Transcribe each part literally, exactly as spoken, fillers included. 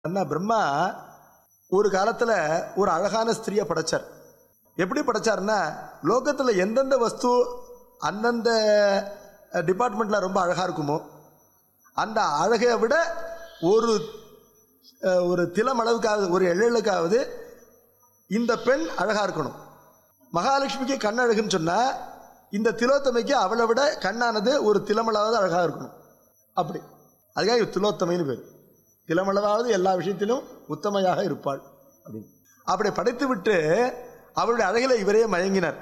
அண்ணா பிரம்மா ஒரு காலத்தில் ஒரு அழகான ஸ்திரியை படைச்சார். எப்படி படைச்சார்னா, லோகத்தில் எந்தெந்த வஸ்து அந்தந்த டிபார்ட்மெண்ட்டில் ரொம்ப அழகாக இருக்குமோ அந்த அழகை விட ஒரு ஒரு திலம் அளவுக்காவது, ஒரு எள்ளளுக்காவது இந்த பெண் அழகாக இருக்கணும். மகாலட்சுமிக்கு கண் அழகுன்னு சொன்னால் இந்த திலோத்தமைக்கு அவளை விட கண்ணானது ஒரு திலமளவாவது அழகாக இருக்கணும். அப்படி அதுக்காக திலோத்தமைன்னு பேர். திலமளவாவது எல்லா விஷயத்திலும் உத்தமையாக இருப்பாள் அப்படின்னு அப்படி படைத்து விட்டு அவருடைய அழகில் இவரே மயங்கினார்.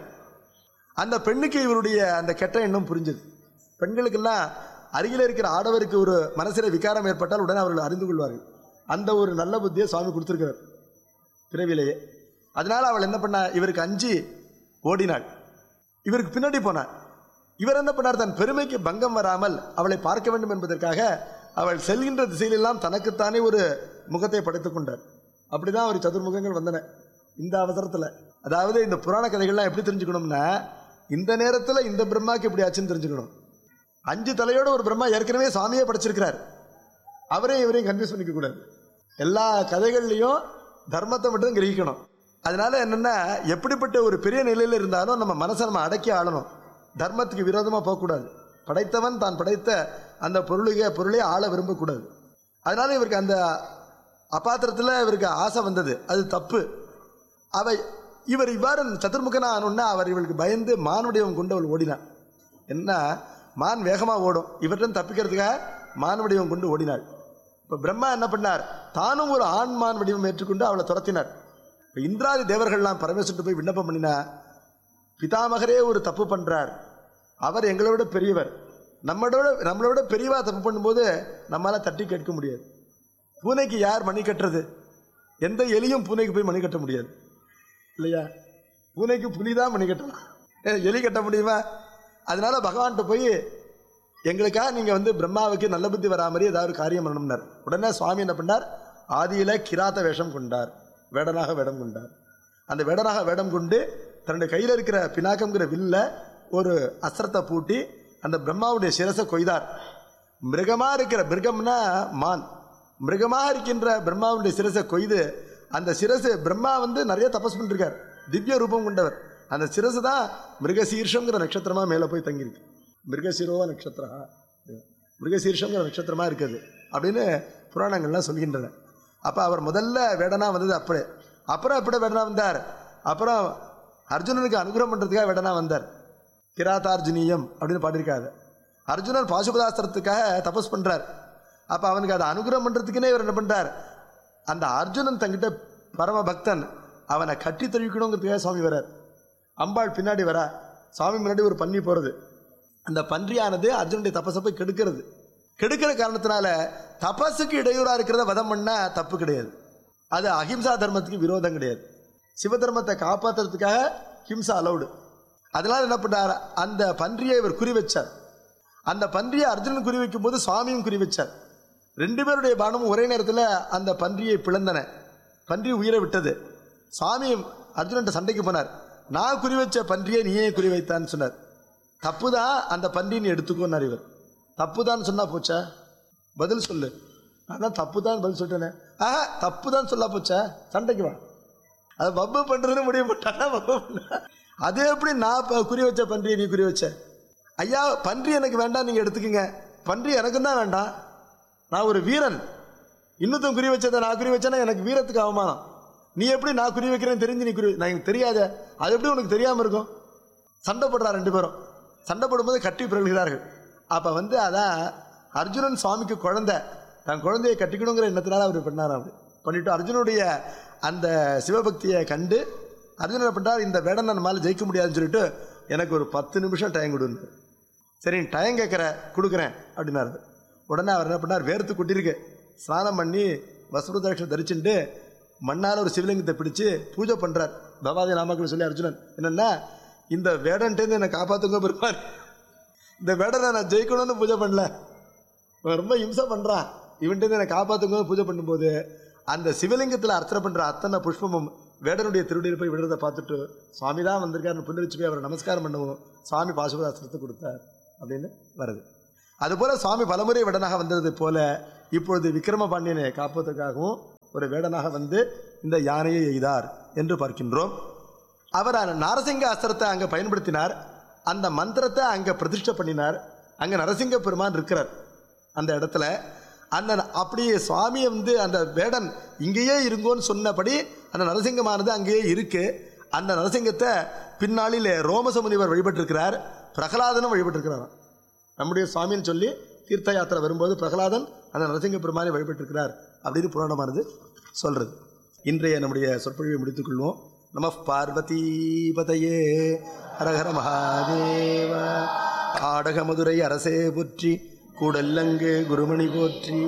அந்த பெண்ணுக்கு இவருடைய அந்த கெட்ட எண்ணம் புரிஞ்சது. பெண்களுக்கெல்லாம் அருகில் இருக்கிற ஆடவருக்கு ஒரு மனசில் விகாரம் ஏற்பட்டால் உடனே அவர்கள் அறிந்து கொள்வார்கள். அந்த ஒரு நல்ல புத்தியை சுவாமி கொடுத்துருக்கிறார் பிறவிலேயே. அதனால அவள் என்ன பண்ணா, இவருக்கு அஞ்சு ஓடினாள், இவருக்கு பின்னாடி போனாள். இவர் என்ன பண்ணார், தன் பெருமைக்கு பங்கம் வராமல் அவளை பார்க்க வேண்டும் என்பதற்காக அவள் செல்கின்ற திசையிலெல்லாம் தனக்குத்தானே ஒரு முகத்தை படைத்துக் கொண்டார். அப்படிதான் அவர் சதுர்முகங்கள் வந்தன இந்த அவசரத்தில். அதாவது இந்த புராண கதைகள்லாம் எப்படி தெரிஞ்சுக்கணும்னா, இந்த நேரத்தில் இந்த பிரம்மாக்கு எப்படி ஆச்சுன்னு தெரிஞ்சுக்கணும். அஞ்சு தலையோட ஒரு பிரம்மா ஏற்கனவே சுவாமியே படைச்சிருக்கிறார். அவரே இவரையும் கன்ஃபியூஸ் பண்ணிக்க கூடாது. எல்லா கதைகள்லையும் தர்மத்தை மட்டும் கிரகிக்கணும். அதனால என்னன்னா, எப்படிப்பட்ட ஒரு பெரிய நிலையில் இருந்தாலும் நம்ம மனசை நம்ம அடக்கி ஆளணும். தர்மத்துக்கு விரோதமாக போகக்கூடாது. படைத்தவன் தான் படைத்த அந்த பொருளுக பொருளே ஆள விரும்பக்கூடாது. அதனால இவருக்கு அந்த அபாத்திரத்தில் இவருக்கு ஆசை வந்தது, அது தப்பு. அவை இவர் இவ்வாறு சதுர்முகனா ஆனோன்னா அவர் இவருக்கு பயந்து மான் வடிவம் கொண்டு அவள் ஓடினாள். என்ன, மான் வேகமாக ஓடும், இவர்கிட்ட தப்பிக்கிறதுக்காக மான் வடிவம் கொண்டு ஓடினாள். இப்போ பிரம்மா என்ன பண்ணார், தானும் ஒரு ஆண் மான் வடிவம் ஏற்றுக்கொண்டு அவளை துரத்தினார். இப்போ இந்திராதி தேவர்கள்லாம் பரமேஸ்வரன் போய் விண்ணப்பம் பண்ணினா, பிதாமகரே ஒரு தப்பு பண்ணுறார், அவர் எங்களை விட பெரியவர், நம்மளோட நம்மளை விட பெரியவா தப்பு பண்ணும்போது நம்மளால் தட்டி கேட்க முடியாது. பூனைக்கு யார் மணி கட்டுறது? எந்த எலியும் பூனைக்கு போய் மணி கட்ட முடியாது இல்லையா? பூனைக்கு புலி தான் மணி கட்டலாம், எலி கட்ட முடியுமா? அதனால பகவான்கிட்ட போய் எங்களுக்காக நீங்கள் வந்து பிரம்மாவுக்கு நல்ல புத்தி வரா மாதிரி ஏதாவது காரியம் பண்ணணும்னார். உடனே சுவாமி என்ன பண்ணார், ஆதியில கிராத்த வேஷம் கொண்டார், வேடனாக வேடம் கொண்டார். அந்த வேடனாக வேடம் கொண்டு தன்னுடைய கையில் இருக்கிற பினாக்கம்ங்கிற வில்ல ஒரு அஸ்திரத்தை பூட்டி அந்த பிரம்மாவுடைய சிரசை கொய்தார். மிருகமாக இருக்கிற மிருகம்னா மான், மிருகமாக இருக்கின்ற பிரம்மாவுடைய சிரசை கொய்து அந்த சிரசு, பிரம்மா வந்து நிறைய தபஸ் பண்ணிருக்கார், திவ்ய ரூபம் கொண்டவர். அந்த சிரசு தான் மிருகசீர்ஷங்கிற நட்சத்திரமா மேலே போய் தங்கியிருக்கு. மிருகசிரோவ நட்சத்திரா, மிருகசீர்ஷங்கிற நட்சத்திரமா இருக்குது அப்படின்னு புராணங்கள்லாம் சொல்கின்றன. அப்போ அவர் முதல்ல வேடனா வந்தது அப்படியே. அப்புறம் எப்படி வேடனா வந்தார், அப்புறம் அர்ஜுனனுக்கு அனுகிரகம் பண்ணுறதுக்காக வேடனா வந்தார். கிராத்தார்ஜுனியம் அப்படின்னு பாடியிருக்காரு. அர்ஜுனன் பாசுபதாஸ்திரத்துக்காக தபஸ் பண்ணுறார். அப்போ அவனுக்கு அதை அனுகிரகம் பண்ணுறதுக்குன்னே இவர் என்ன பண்ணுறார், அந்த அர்ஜுனன் தங்கிட்ட பரம பக்தன், அவனை கட்டி தழுவிக்கணுங்கிறதுக்காக சுவாமி வரார். அம்பாள் பின்னாடி வரா, சுவாமி முன்னாடி ஒரு பன்றி போகிறது. அந்த பன்றியானது அர்ஜுனுடைய தபஸை போய் கெடுக்கிறது. கெடுக்கிற காரணத்தினால தபஸுக்கு இடையூறாக இருக்கிறத வதம் பண்ணால் தப்பு கிடையாது, அது அஹிம்சா தர்மத்துக்கு விரோதம் கிடையாது. சிவதர்மத்தை காப்பாற்றுறதுக்காக ஹிம்சா அலௌடு. அதனால் என்ன பண்ணார், அந்த பன்றியை இவர் குறி வச்சார். அந்த பன்றியை அர்ஜுனன் குறி வைக்கும் போது சுவாமியும் குறி வச்சார். ரெண்டு பேருடைய பானமும் ஒரே நேரத்தில் அந்த பன்றியை பிளந்தன. பன்றி உயிரை விட்டது. சுவாமி அர்ஜுனன் சண்டைக்கு போனார். நான் குறி வச்ச பன்றியை நீயே குறி வைத்தான்னு சொன்னார். தப்பு தான், அந்த பன்றியை எடுத்துக்கோன்னார் இவர். தப்பு தான் சொன்னா போச்சா, பதில் சொல்லு. அதான் தப்பு தான் பதில் சொல்லிட்டேனே. ஆஹா, தப்பு தான் சொல்லா போச்சா, சண்டைக்கு வா. அதை வப்பு பண்ணுறதுன்னு முடிவு போட்டானா வப்பு பண்ண. அது எப்படி நான் குறி வச்ச பன்றியை நீ குறி வச்ச? ஐயா, பன்றி எனக்கு வேண்டாம், நீங்கள் எடுத்துக்கோங்க. பன்றி எனக்கும் தான் வேண்டாம், நான் ஒரு வீரன். இன்னொருத்தன் குறி வச்சதை நான் குறி வச்சேன்னா எனக்கு வீரத்துக்கு அவமானம். நீ எப்படி நான் குறி வைக்கிறேன்னு தெரிஞ்சு நீ குறி, நான் எனக்கு தெரியாத, அது எப்படி உனக்கு தெரியாமல் இருக்கும்? சண்டை போடுறா ரெண்டு பேரும். சண்டை போடும்போது கட்டி பிறகுகிறார்கள். அப்போ வந்து அதான் அர்ஜுனன் சுவாமிக்கு குழந்தை, தன் குழந்தையை கட்டிக்கணுங்கிற எண்ணத்தினால அவர் பண்ணார். அப்படி பண்ணிவிட்டு அர்ஜுனுடைய அந்த சிவபக்தியை கண்டு அர்ஜுனன் என்ன பண்ணுறார், இந்த வேடன் நம்மளால் ஜெயிக்க முடியாதுன்னு சொல்லிட்டு எனக்கு ஒரு பத்து நிமிஷம் டைம் கொடுன்னு. சரி, டைம் கேட்குற கொடுக்குறேன் அப்படின்னாரு. உடனே அவர் என்ன பண்ணார், வேர்த்து கொட்டிருக்கு, ஸ்நானம் பண்ணி வஸ்திரதாட்சம் தரிச்சுட்டு மண்ணால் ஒரு சிவலிங்கத்தை பிடிச்சி பூஜை பண்ணுறார். பவாதி நாமக்கல் சொல்லி அர்ஜுனன் என்னென்னா, இந்த வேடன்ட்டேருந்து என்னை காப்பாற்றுங்க பெருமாள், இந்த வேடனை நான் ஜெயிக்கணும்னு பூஜை பண்ணல, ரொம்ப இம்சை பண்ணுறான், இவன்ட்டு என்னை காப்பாற்றுங்க பூஜை பண்ணும்போது அந்த சிவலிங்கத்தில் அர்ச்சனை பண்ணுற அத்தனை புஷ்பமும் வேடனுடைய திருடியில் போய் விடுறதை பார்த்துட்டு சுவாமி தான் வந்திருக்காருன்னு புன்னரிச்சு போய் அவரை நமஸ்காரம் பண்ணவும் சுவாமி பாசுபதாஸ்திரத்தை கொடுத்தார் அப்படின்னு வருது. அதுபோல சுவாமி பலமுறை வேடனாக வந்தது போல இப்பொழுது விக்ரம பாண்டியனை காப்பதற்காகவும் ஒரு வேடனாக வந்து இந்த யானையை எய்தார் என்று பார்க்கின்றோம். அவர் நாரசிங்க அஸ்திரத்தை அங்கே பயன்படுத்தினார். அந்த மந்திரத்தை அங்கே பிரதிஷ்டை பண்ணினார். அங்கே நரசிங்க பெருமான் இருக்கிறார் அந்த இடத்துல. அந்த அப்படியே சுவாமியை வந்து அந்த வேடன் இங்கேயே இருங்கோன்னு சொன்னபடி அந்த நரசிங்கமானது அங்கேயே இருக்கு. அந்த நரசிங்கத்தை பின்னாளில் ரோமச முனிவர் வழிபட்டிருக்கிறார், பிரகலாதனும் வழிபட்டிருக்கிறார். நம்முடைய சுவாமின்னு சொல்லி தீர்த்த யாத்திரை வரும்போது பிரகலாதன் அந்த நரசிங்க பெருமானை வழிபட்டிருக்கிறார் அப்படின்னு புராணமானது சொல்றது. இன்றைய நம்முடைய சொற்பொழிவை முடித்துக் கொள்வோம். நம பார்வதி பதையே ஹரஹர மகாதேவ. ஆடக மதுரை அரசே போற்றி, கூடல்லங்கு குருமணி போற்றி.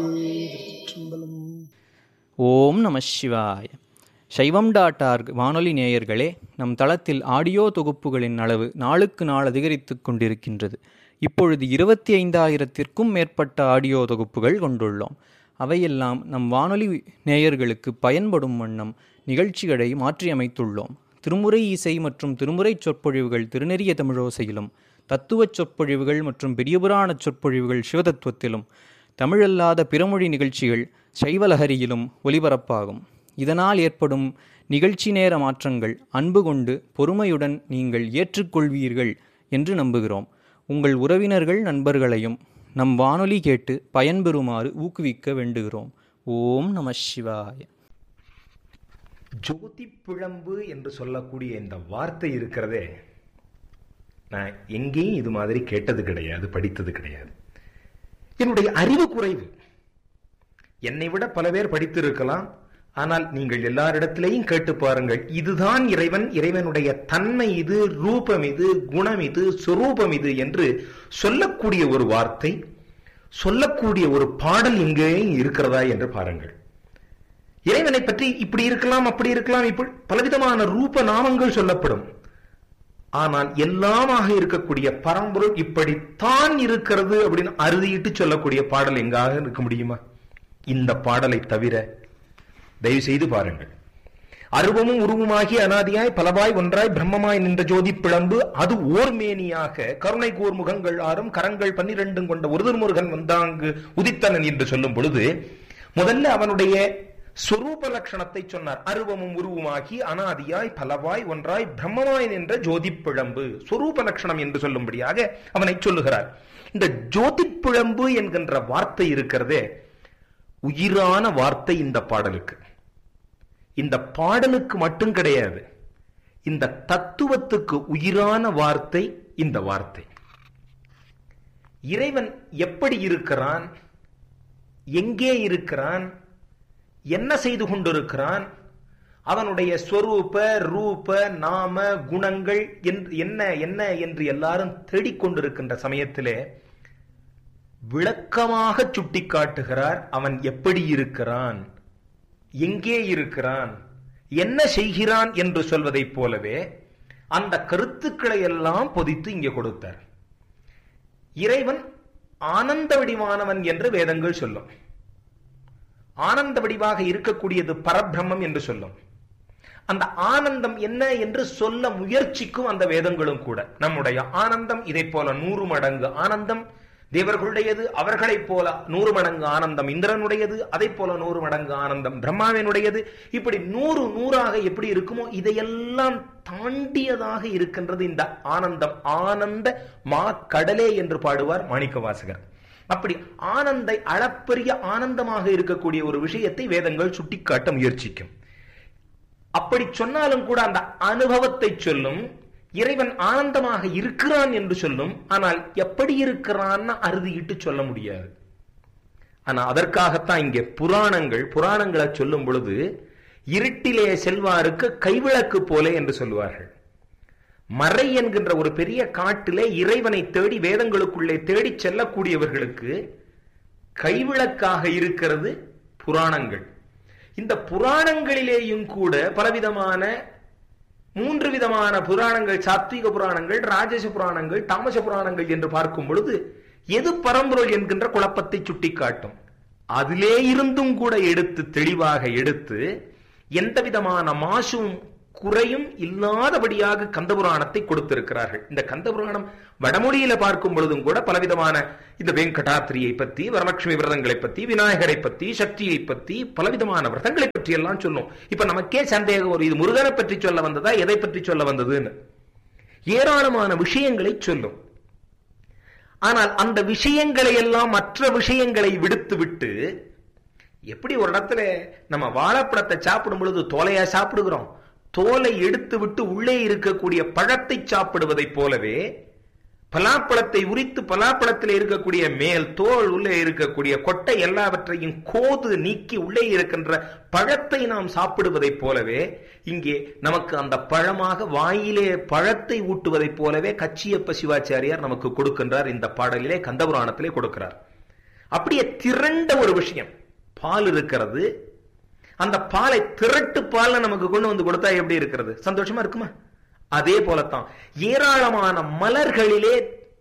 ஓம் நம சிவாய. சைவம் டாட் ஆர்க் வானொலி நேயர்களே, நம் தளத்தில் ஆடியோ தொகுப்புகளின் அளவு நாளுக்கு நாள் அதிகரித்து கொண்டிருக்கின்றது. இப்பொழுது இருபத்தி ஐந்தாயிரத்திற்கும் மேற்பட்ட ஆடியோ தொகுப்புகள் கொண்டுள்ளோம். அவையெல்லாம் நம் வானொலி நேயர்களுக்கு பயன்படும் வண்ணம் நிகழ்ச்சிகளை மாற்றியமைத்துள்ளோம். திருமுறை இசை மற்றும் திருமுறை சொற்பொழிவுகள் திருநெறிய தமிழோசையிலும், தத்துவச் சொற்பொழிவுகள் மற்றும் பெரியபுராண சொற்பொழிவுகள் சிவதத்துவத்திலும், தமிழல்லாத பிறமொழி நிகழ்ச்சிகள் சைவலஹரியிலும் ஒலிபரப்பாகும். இதனால் ஏற்படும் நிகழ்ச்சி நேர மாற்றங்கள் அன்பு கொண்டு பொறுமையுடன் நீங்கள் ஏற்றுக்கொள்வீர்கள் என்று நம்புகிறோம். உங்கள் உறவினர்கள் நண்பர்களையும் நம் வானொலி கேட்டு பயன்பெறுமாறு ஊக்குவிக்க வேண்டுகிறோம். ஓம் நம சிவாய. ஜோதி பிழம்பு என்று சொல்லக்கூடிய இந்த வார்த்தை இருக்கிறதே, நான் எங்கேயும் இது மாதிரி கேட்டது கிடையாது, படித்தது கிடையாது. என்னுடைய அறிவு குறைவு. என்னை விட பல பேர் படித்திருக்கலாம். ஆனால் நீங்கள் எல்லாரிடத்திலையும் கேட்டு பாருங்கள், இதுதான் இறைவன், இறைவனுடைய தன்மை இது, ரூபம் இது, குணம் இது, சுரூபம் இது என்று சொல்லக்கூடிய ஒரு வார்த்தை, சொல்லக்கூடிய ஒரு பாடல் இங்கேயும் இருக்கிறதா என்று பாருங்கள். இறைவனை பற்றி இப்படி இருக்கலாம், அப்படி இருக்கலாம், இப்படி பலவிதமான ரூப நாமங்கள் சொல்லப்படும். ஆனால் எல்லாமாக இருக்கக்கூடிய பரம்பொருள் இப்படித்தான் இருக்கிறது அப்படின்னு அறுதியிட்டு சொல்லக்கூடிய பாடல் எங்காக இருக்க முடியுமா? இந்த பாடலை தவிர தயவு செய்து பாருங்கள். அருவமும் உருவமாகி அனாதியாய் பலவாய் ஒன்றாய் பிரம்மமாய் நின்ற ஜோதி பிழம்பு, அது ஓர் மேனியாக கருணை கூர் முகங்கள் ஆறும் கரங்கள் பன்னிரண்டும் கொண்ட ஒருதர் முருகன் வந்தாங்கு உதித்தனன் என்று சொல்லும் பொழுது முதல்ல அவனுடைய சொரூப லட்சணத்தை சொன்னார். அருவமும் உருவமாகி அனாதியாய் பலவாய் ஒன்றாய் பிரம்மமாய் நின்ற ஜோதி பிழம்பு, சொரூப லட்சணம் என்று சொல்லும்படியாக அவனை சொல்லுகிறார். இந்த ஜோதி பிழம்பு என்கின்ற வார்த்தை இருக்கிறதே, உயிரான வார்த்தை இந்த பாடலுக்கு. இந்த பாடலுக்கு மட்டும் கிடையாது, இந்த தத்துவத்துக்கு உயிரான வார்த்தை இந்த வார்த்தை. இறைவன் எப்படி இருக்கிறான், எங்கே இருக்கிறான், என்ன செய்து கொண்டிருக்கிறான், அவனுடைய ஸ்வரூப ரூப நாம குணங்கள் என்ன என்ன என்று எல்லாரும் தேடிக்கொண்டிருக்கின்ற சமயத்திலே விளக்கமாக சுட்டி காட்டுகிறார். அவன் எப்படி இருக்கிறான், எங்கே இருக்கிறான், என்ன செய்கிறான் என்று சொல்வதைப் போலவே அந்த கருத்துக்களை எல்லாம் பொதித்து இங்கே கொடுத்தார். இறைவன் ஆனந்த வடிவானவன் என்று வேதங்கள் சொல்லும். ஆனந்த வடிவாக இருக்கக்கூடியது பரபிரம்மம் என்று சொல்லும். அந்த ஆனந்தம் என்ன என்று சொல்ல முயற்சிக்கும் அந்த வேதங்களும் கூட. நம்முடைய ஆனந்தம் இதை போல நூறு மடங்கு ஆனந்தம் தேவர்களுடையது, அவர்களைப் போல நூறு மடங்கு ஆனந்தம் இந்திரனுடையது, அதை போல நூறு மடங்கு ஆனந்தம் பிரம்மாவினுடையது. இப்படி நூறு நூறாக எப்படி இருக்குமோ இதையெல்லாம் தாண்டியதாக இருக்கின்றது இந்த ஆனந்தம். ஆனந்த மா கடலே என்று பாடுவார் மாணிக்கவாசகர். அப்படி ஆனந்தை அளப்பரிய ஆனந்தமாக இருக்கக்கூடிய ஒரு விஷயத்தை வேதங்கள் சுட்டிக்காட்ட முயற்சிக்கும். அப்படி சொன்னாலும் கூட அந்த அனுபவத்தை சொல்லும். இறைவன் ஆனந்தமாக இருக்கிறான் என்று சொல்லும். ஆனால் எப்படி இருக்கிறான்னு அறுதியிட்டு சொல்ல முடியாது. ஆனா அதற்காகத்தான் இங்கே புராணங்கள் புராணங்களை சொல்லும் பொழுது இருட்டிலே செல்வாருக்கு கைவிளக்கு போல என்று சொல்லுவார்கள். மறை என்கின்ற ஒரு பெரிய காட்டிலே இறைவனை தேடி வேதங்களுக்குள்ளே தேடி செல்லக்கூடியவர்களுக்கு கைவிளக்காக இருக்கிறது புராணங்கள். இந்த புராணங்களிலேயும் கூட பலவிதமான மூன்று விதமான புராணங்கள், சாத்விக புராணங்கள், ராஜச புராணங்கள், தாமச புராணங்கள் என்று பார்க்கும் பொழுது எது பரம்பொருள் என்கின்ற குழப்பத்தை சுட்டிக்காட்டும். அதிலே இருந்தும் கூட எடுத்து தெளிவாக எடுத்து எந்த விதமான மாசும் குறையும் இல்லாதபடியாக கந்தபுராணத்தை கொடுத்திருக்கிறார்கள். இந்த கந்தபுராணம் வடமொழியில பார்க்கும் பொழுதும் கூட பலவிதமான இந்த வெங்கடாத்திரியை பத்தி, வரலட்சுமி விரதங்களை பத்தி, விநாயகரை பத்தி, சக்தியை பத்தி, பலவிதமான விரதங்களை பற்றி எல்லாம் சொல்லும். இப்ப நமக்கே சந்தேகம் ஒரு இது முருகனை பற்றி சொல்ல வந்ததா, எதை பற்றி சொல்ல வந்ததுன்னு. ஏராளமான விஷயங்களை சொல்லும். ஆனால் அந்த விஷயங்களை எல்லாம் மற்ற விஷயங்களை விடுத்து விட்டு, எப்படி ஒரு இடத்துல நம்ம வாழைப்பழத்தை சாப்பிடும் பொழுது தோலையா சாப்பிடுகிறோம், தோலை எடுத்து விட்டு உள்ளே இருக்கக்கூடிய பழத்தை சாப்பிடுவதை போலவே பலாப்பழத்தை உரித்து பலாப்பழத்தில் இருக்கக்கூடிய மேல் தோல், உள்ளே இருக்கக்கூடிய கொட்டை எல்லாவற்றையும் கோது நீக்கி உள்ளே இருக்கின்ற பழத்தை நாம் சாப்பிடுவதை போலவே இங்கே நமக்கு அந்த பழமாக வாயிலே பழத்தை ஊட்டுவதை போலவே கச்சியப்ப சிவாச்சாரியார் நமக்கு கொடுக்கின்றார். இந்த பாடலிலே கந்தபுராணத்திலே கொடுக்கிறார். அப்படியே திரண்ட ஒரு விஷயம் பால் இருக்கிறது. அந்த பாலை திரட்டு பால் நமக்கு கொண்டு வந்து கொடுத்தா எப்படி இருக்கிறது? சந்தோஷமா இருக்குமா? அதே போலத்தான் ஏராளமான மலர்களிலே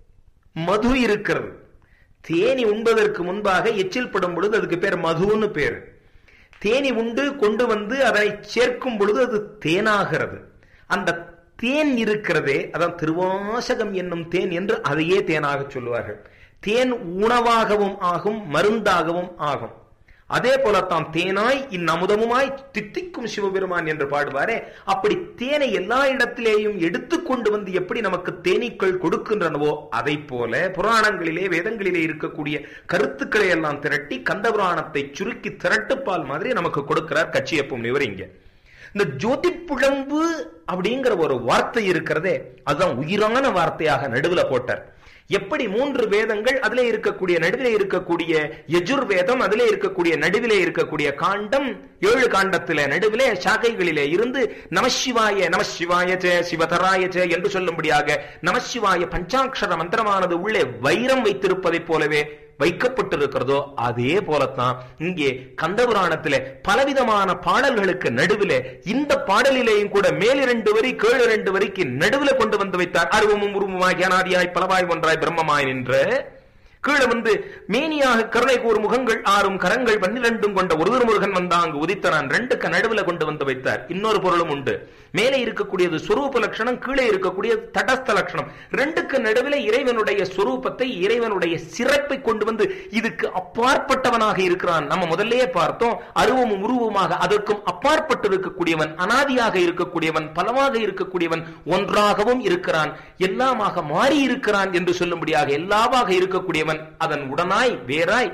மது இருக்கிறது. தேனி உண்பதற்கு முன்பாக எச்சில் படும் பொழுது அதுக்கு பேர் மதுன்னு பேர். தேனி உண்டு கொண்டு வந்து அதை சேர்க்கும் பொழுது அது தேனாகிறது. அந்த தேன் இருக்கிறதே, அதான் திருவாசகம் என்னும் தேன் என்று அதையே தேனாக சொல்லுவார்கள். தேன் உணவாகவும் ஆகும், மருந்தாகவும் ஆகும். அதே போலத்தான் தேனாய் இந்நமுதமுமாய் தித்திக்கும் சிவபெருமான் என்று பாடுவாரே, அப்படி தேனை எல்லா இடத்திலேயும் எடுத்துக்கொண்டு வந்து எப்படி நமக்கு தேனீக்கள் கொடுக்கின்றனவோ அதை போல புராணங்களிலே வேதங்களிலே இருக்கக்கூடிய கருத்துக்களை எல்லாம் திரட்டி கந்தபுராணத்தை சுருக்கி திரட்டுப்பால் மாதிரி நமக்கு கொடுக்கிறார் கச்சியப்ப முனிவர். இங்க இந்த ஜோதிப்புழம்பு அப்படிங்கிற ஒரு வார்த்தை இருக்கிறதே, அதுதான் உயிரான வார்த்தையாக நடுவுல போட்டார். எப்படி மூன்று வேதங்கள் அதிலே இருக்கக்கூடிய நடுவிலே இருக்கக்கூடிய யஜுர்வேதம், அதிலே இருக்கக்கூடிய நடுவிலே இருக்கக்கூடிய காண்டம், ஏழு காண்டத்திலே நடுவிலே சாகைகளிலே இருந்து நமசிவாய நமசிவாய ச சிவதராய ச என்று சொல்லும்படியாக நமசிவாய பஞ்சாட்சர மந்திரமானது உள்ளே வைரம் வைத்திருப்பதை போலவே வைக்கப்பட்டிருக்கிறதோ அதே போலத்தான் இங்கே கந்தபுராணத்திலே பலவிதமான பாடல்களுக்கு நடுவிலே இந்த பாடலிலேயும் கூட மேலிரண்டு வரி கீழ் இரண்டு வரிக்கு நடுவில் கொண்டு வந்து வைத்தார். அருவமும் உருவமாய் அனாதியாய் பலவாய் ஒன்றாய் பிரம்மமாய் நின்ற கீழே வந்து மேனியாக கருணை கூறு முகங்கள் ஆறும் கரங்கள் பன்னிரண்டும் கொண்ட ஒரு முருகன் வந்தாங்கு உதித்தனான் ரெண்டுக்கு நடுவில் கொண்டு வந்து வைத்தார். இன்னொரு பொருளும் உண்டு. மேலே இருக்கக்கூடியது சொரூப லட்சணம், கீழே இருக்கக்கூடிய தடஸ்த லட்சணம். ரெண்டுக்கு நடுவில் இறைவனுடைய சொரூபத்தை, இறைவனுடைய சிறப்பை கொண்டு வந்து இதுக்கு அப்பாற்பட்டவனாக இருக்கிறான். நம்ம முதல்லயே பார்த்தோம், அருவமும் உருவமாக அதற்கும் அப்பாற்பட்டு இருக்கக்கூடியவன், அனாதியாக இருக்கக்கூடியவன், பலமாக இருக்கக்கூடியவன், ஒன்றாகவும் இருக்கிறான், எல்லாமாக மாறி இருக்கிறான் என்று சொல்லும்படியாக எல்லாவாக இருக்கக்கூடியவன், அதன் உடனாய் வேறாய்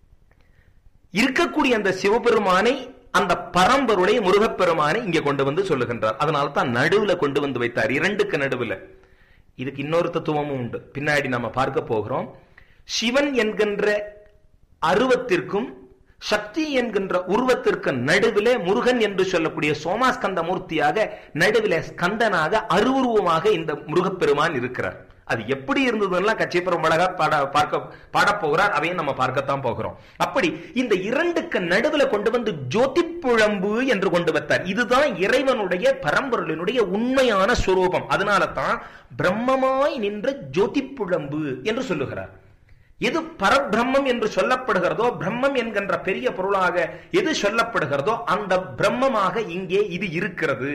இருக்கக்கூடிய அந்த சிவபெருமானை, அந்த பரம்பருடைய முருகப்பெருமானை இங்கே கொண்டு வந்து சொல்லுகின்றார். அதனால தான் நடுவுல கொண்டு வந்து வைத்தார், இரண்டுக்கு நடுவுல. இதுக்கு இன்னொரு தத்துவமும் உண்டு, பின்னாடி நம்ம பார்க்க போகிறோம். சிவன் என்கின்ற அருவத்திற்கும் சக்தி என்கின்ற உருவத்திற்கு நடுவிலே முருகன் என்று சொல்லக்கூடிய சோமாஸ்கந்த மூர்த்தியாக நடுவிலே ஸ்கந்தனாக அருவுருவமாக இந்த முருகப்பெருமான் இருக்கிறார். அது எப்படி இருந்ததுன்னா கச்சியப்பரம் அழகா பாட பார்க்க பாடப்போகிறார். அதையும் நம்ம பார்க்கத்தான் போகிறோம். அப்படி இந்த இரண்டுக்கு நடுவுல கொண்டு வந்து ஜோதிப்புழம்பு என்று கொண்டு வைத்தார். இதுதான் இறைவனுடைய பரம்பொருளினுடைய உண்மையான சுரூபம். அதனால தான் பிரம்மமாய் நின்ற ஜோதிப்புழம்பு என்று சொல்லுகிறார். எது பரபிரம்மம் என்று சொல்லப்படுகிறதோ, பிரம்மம் என்கின்ற பெரிய பொருளாக எது சொல்லப்படுகிறதோ அந்த பிரம்மமாக இங்கே இது இருக்கிறது.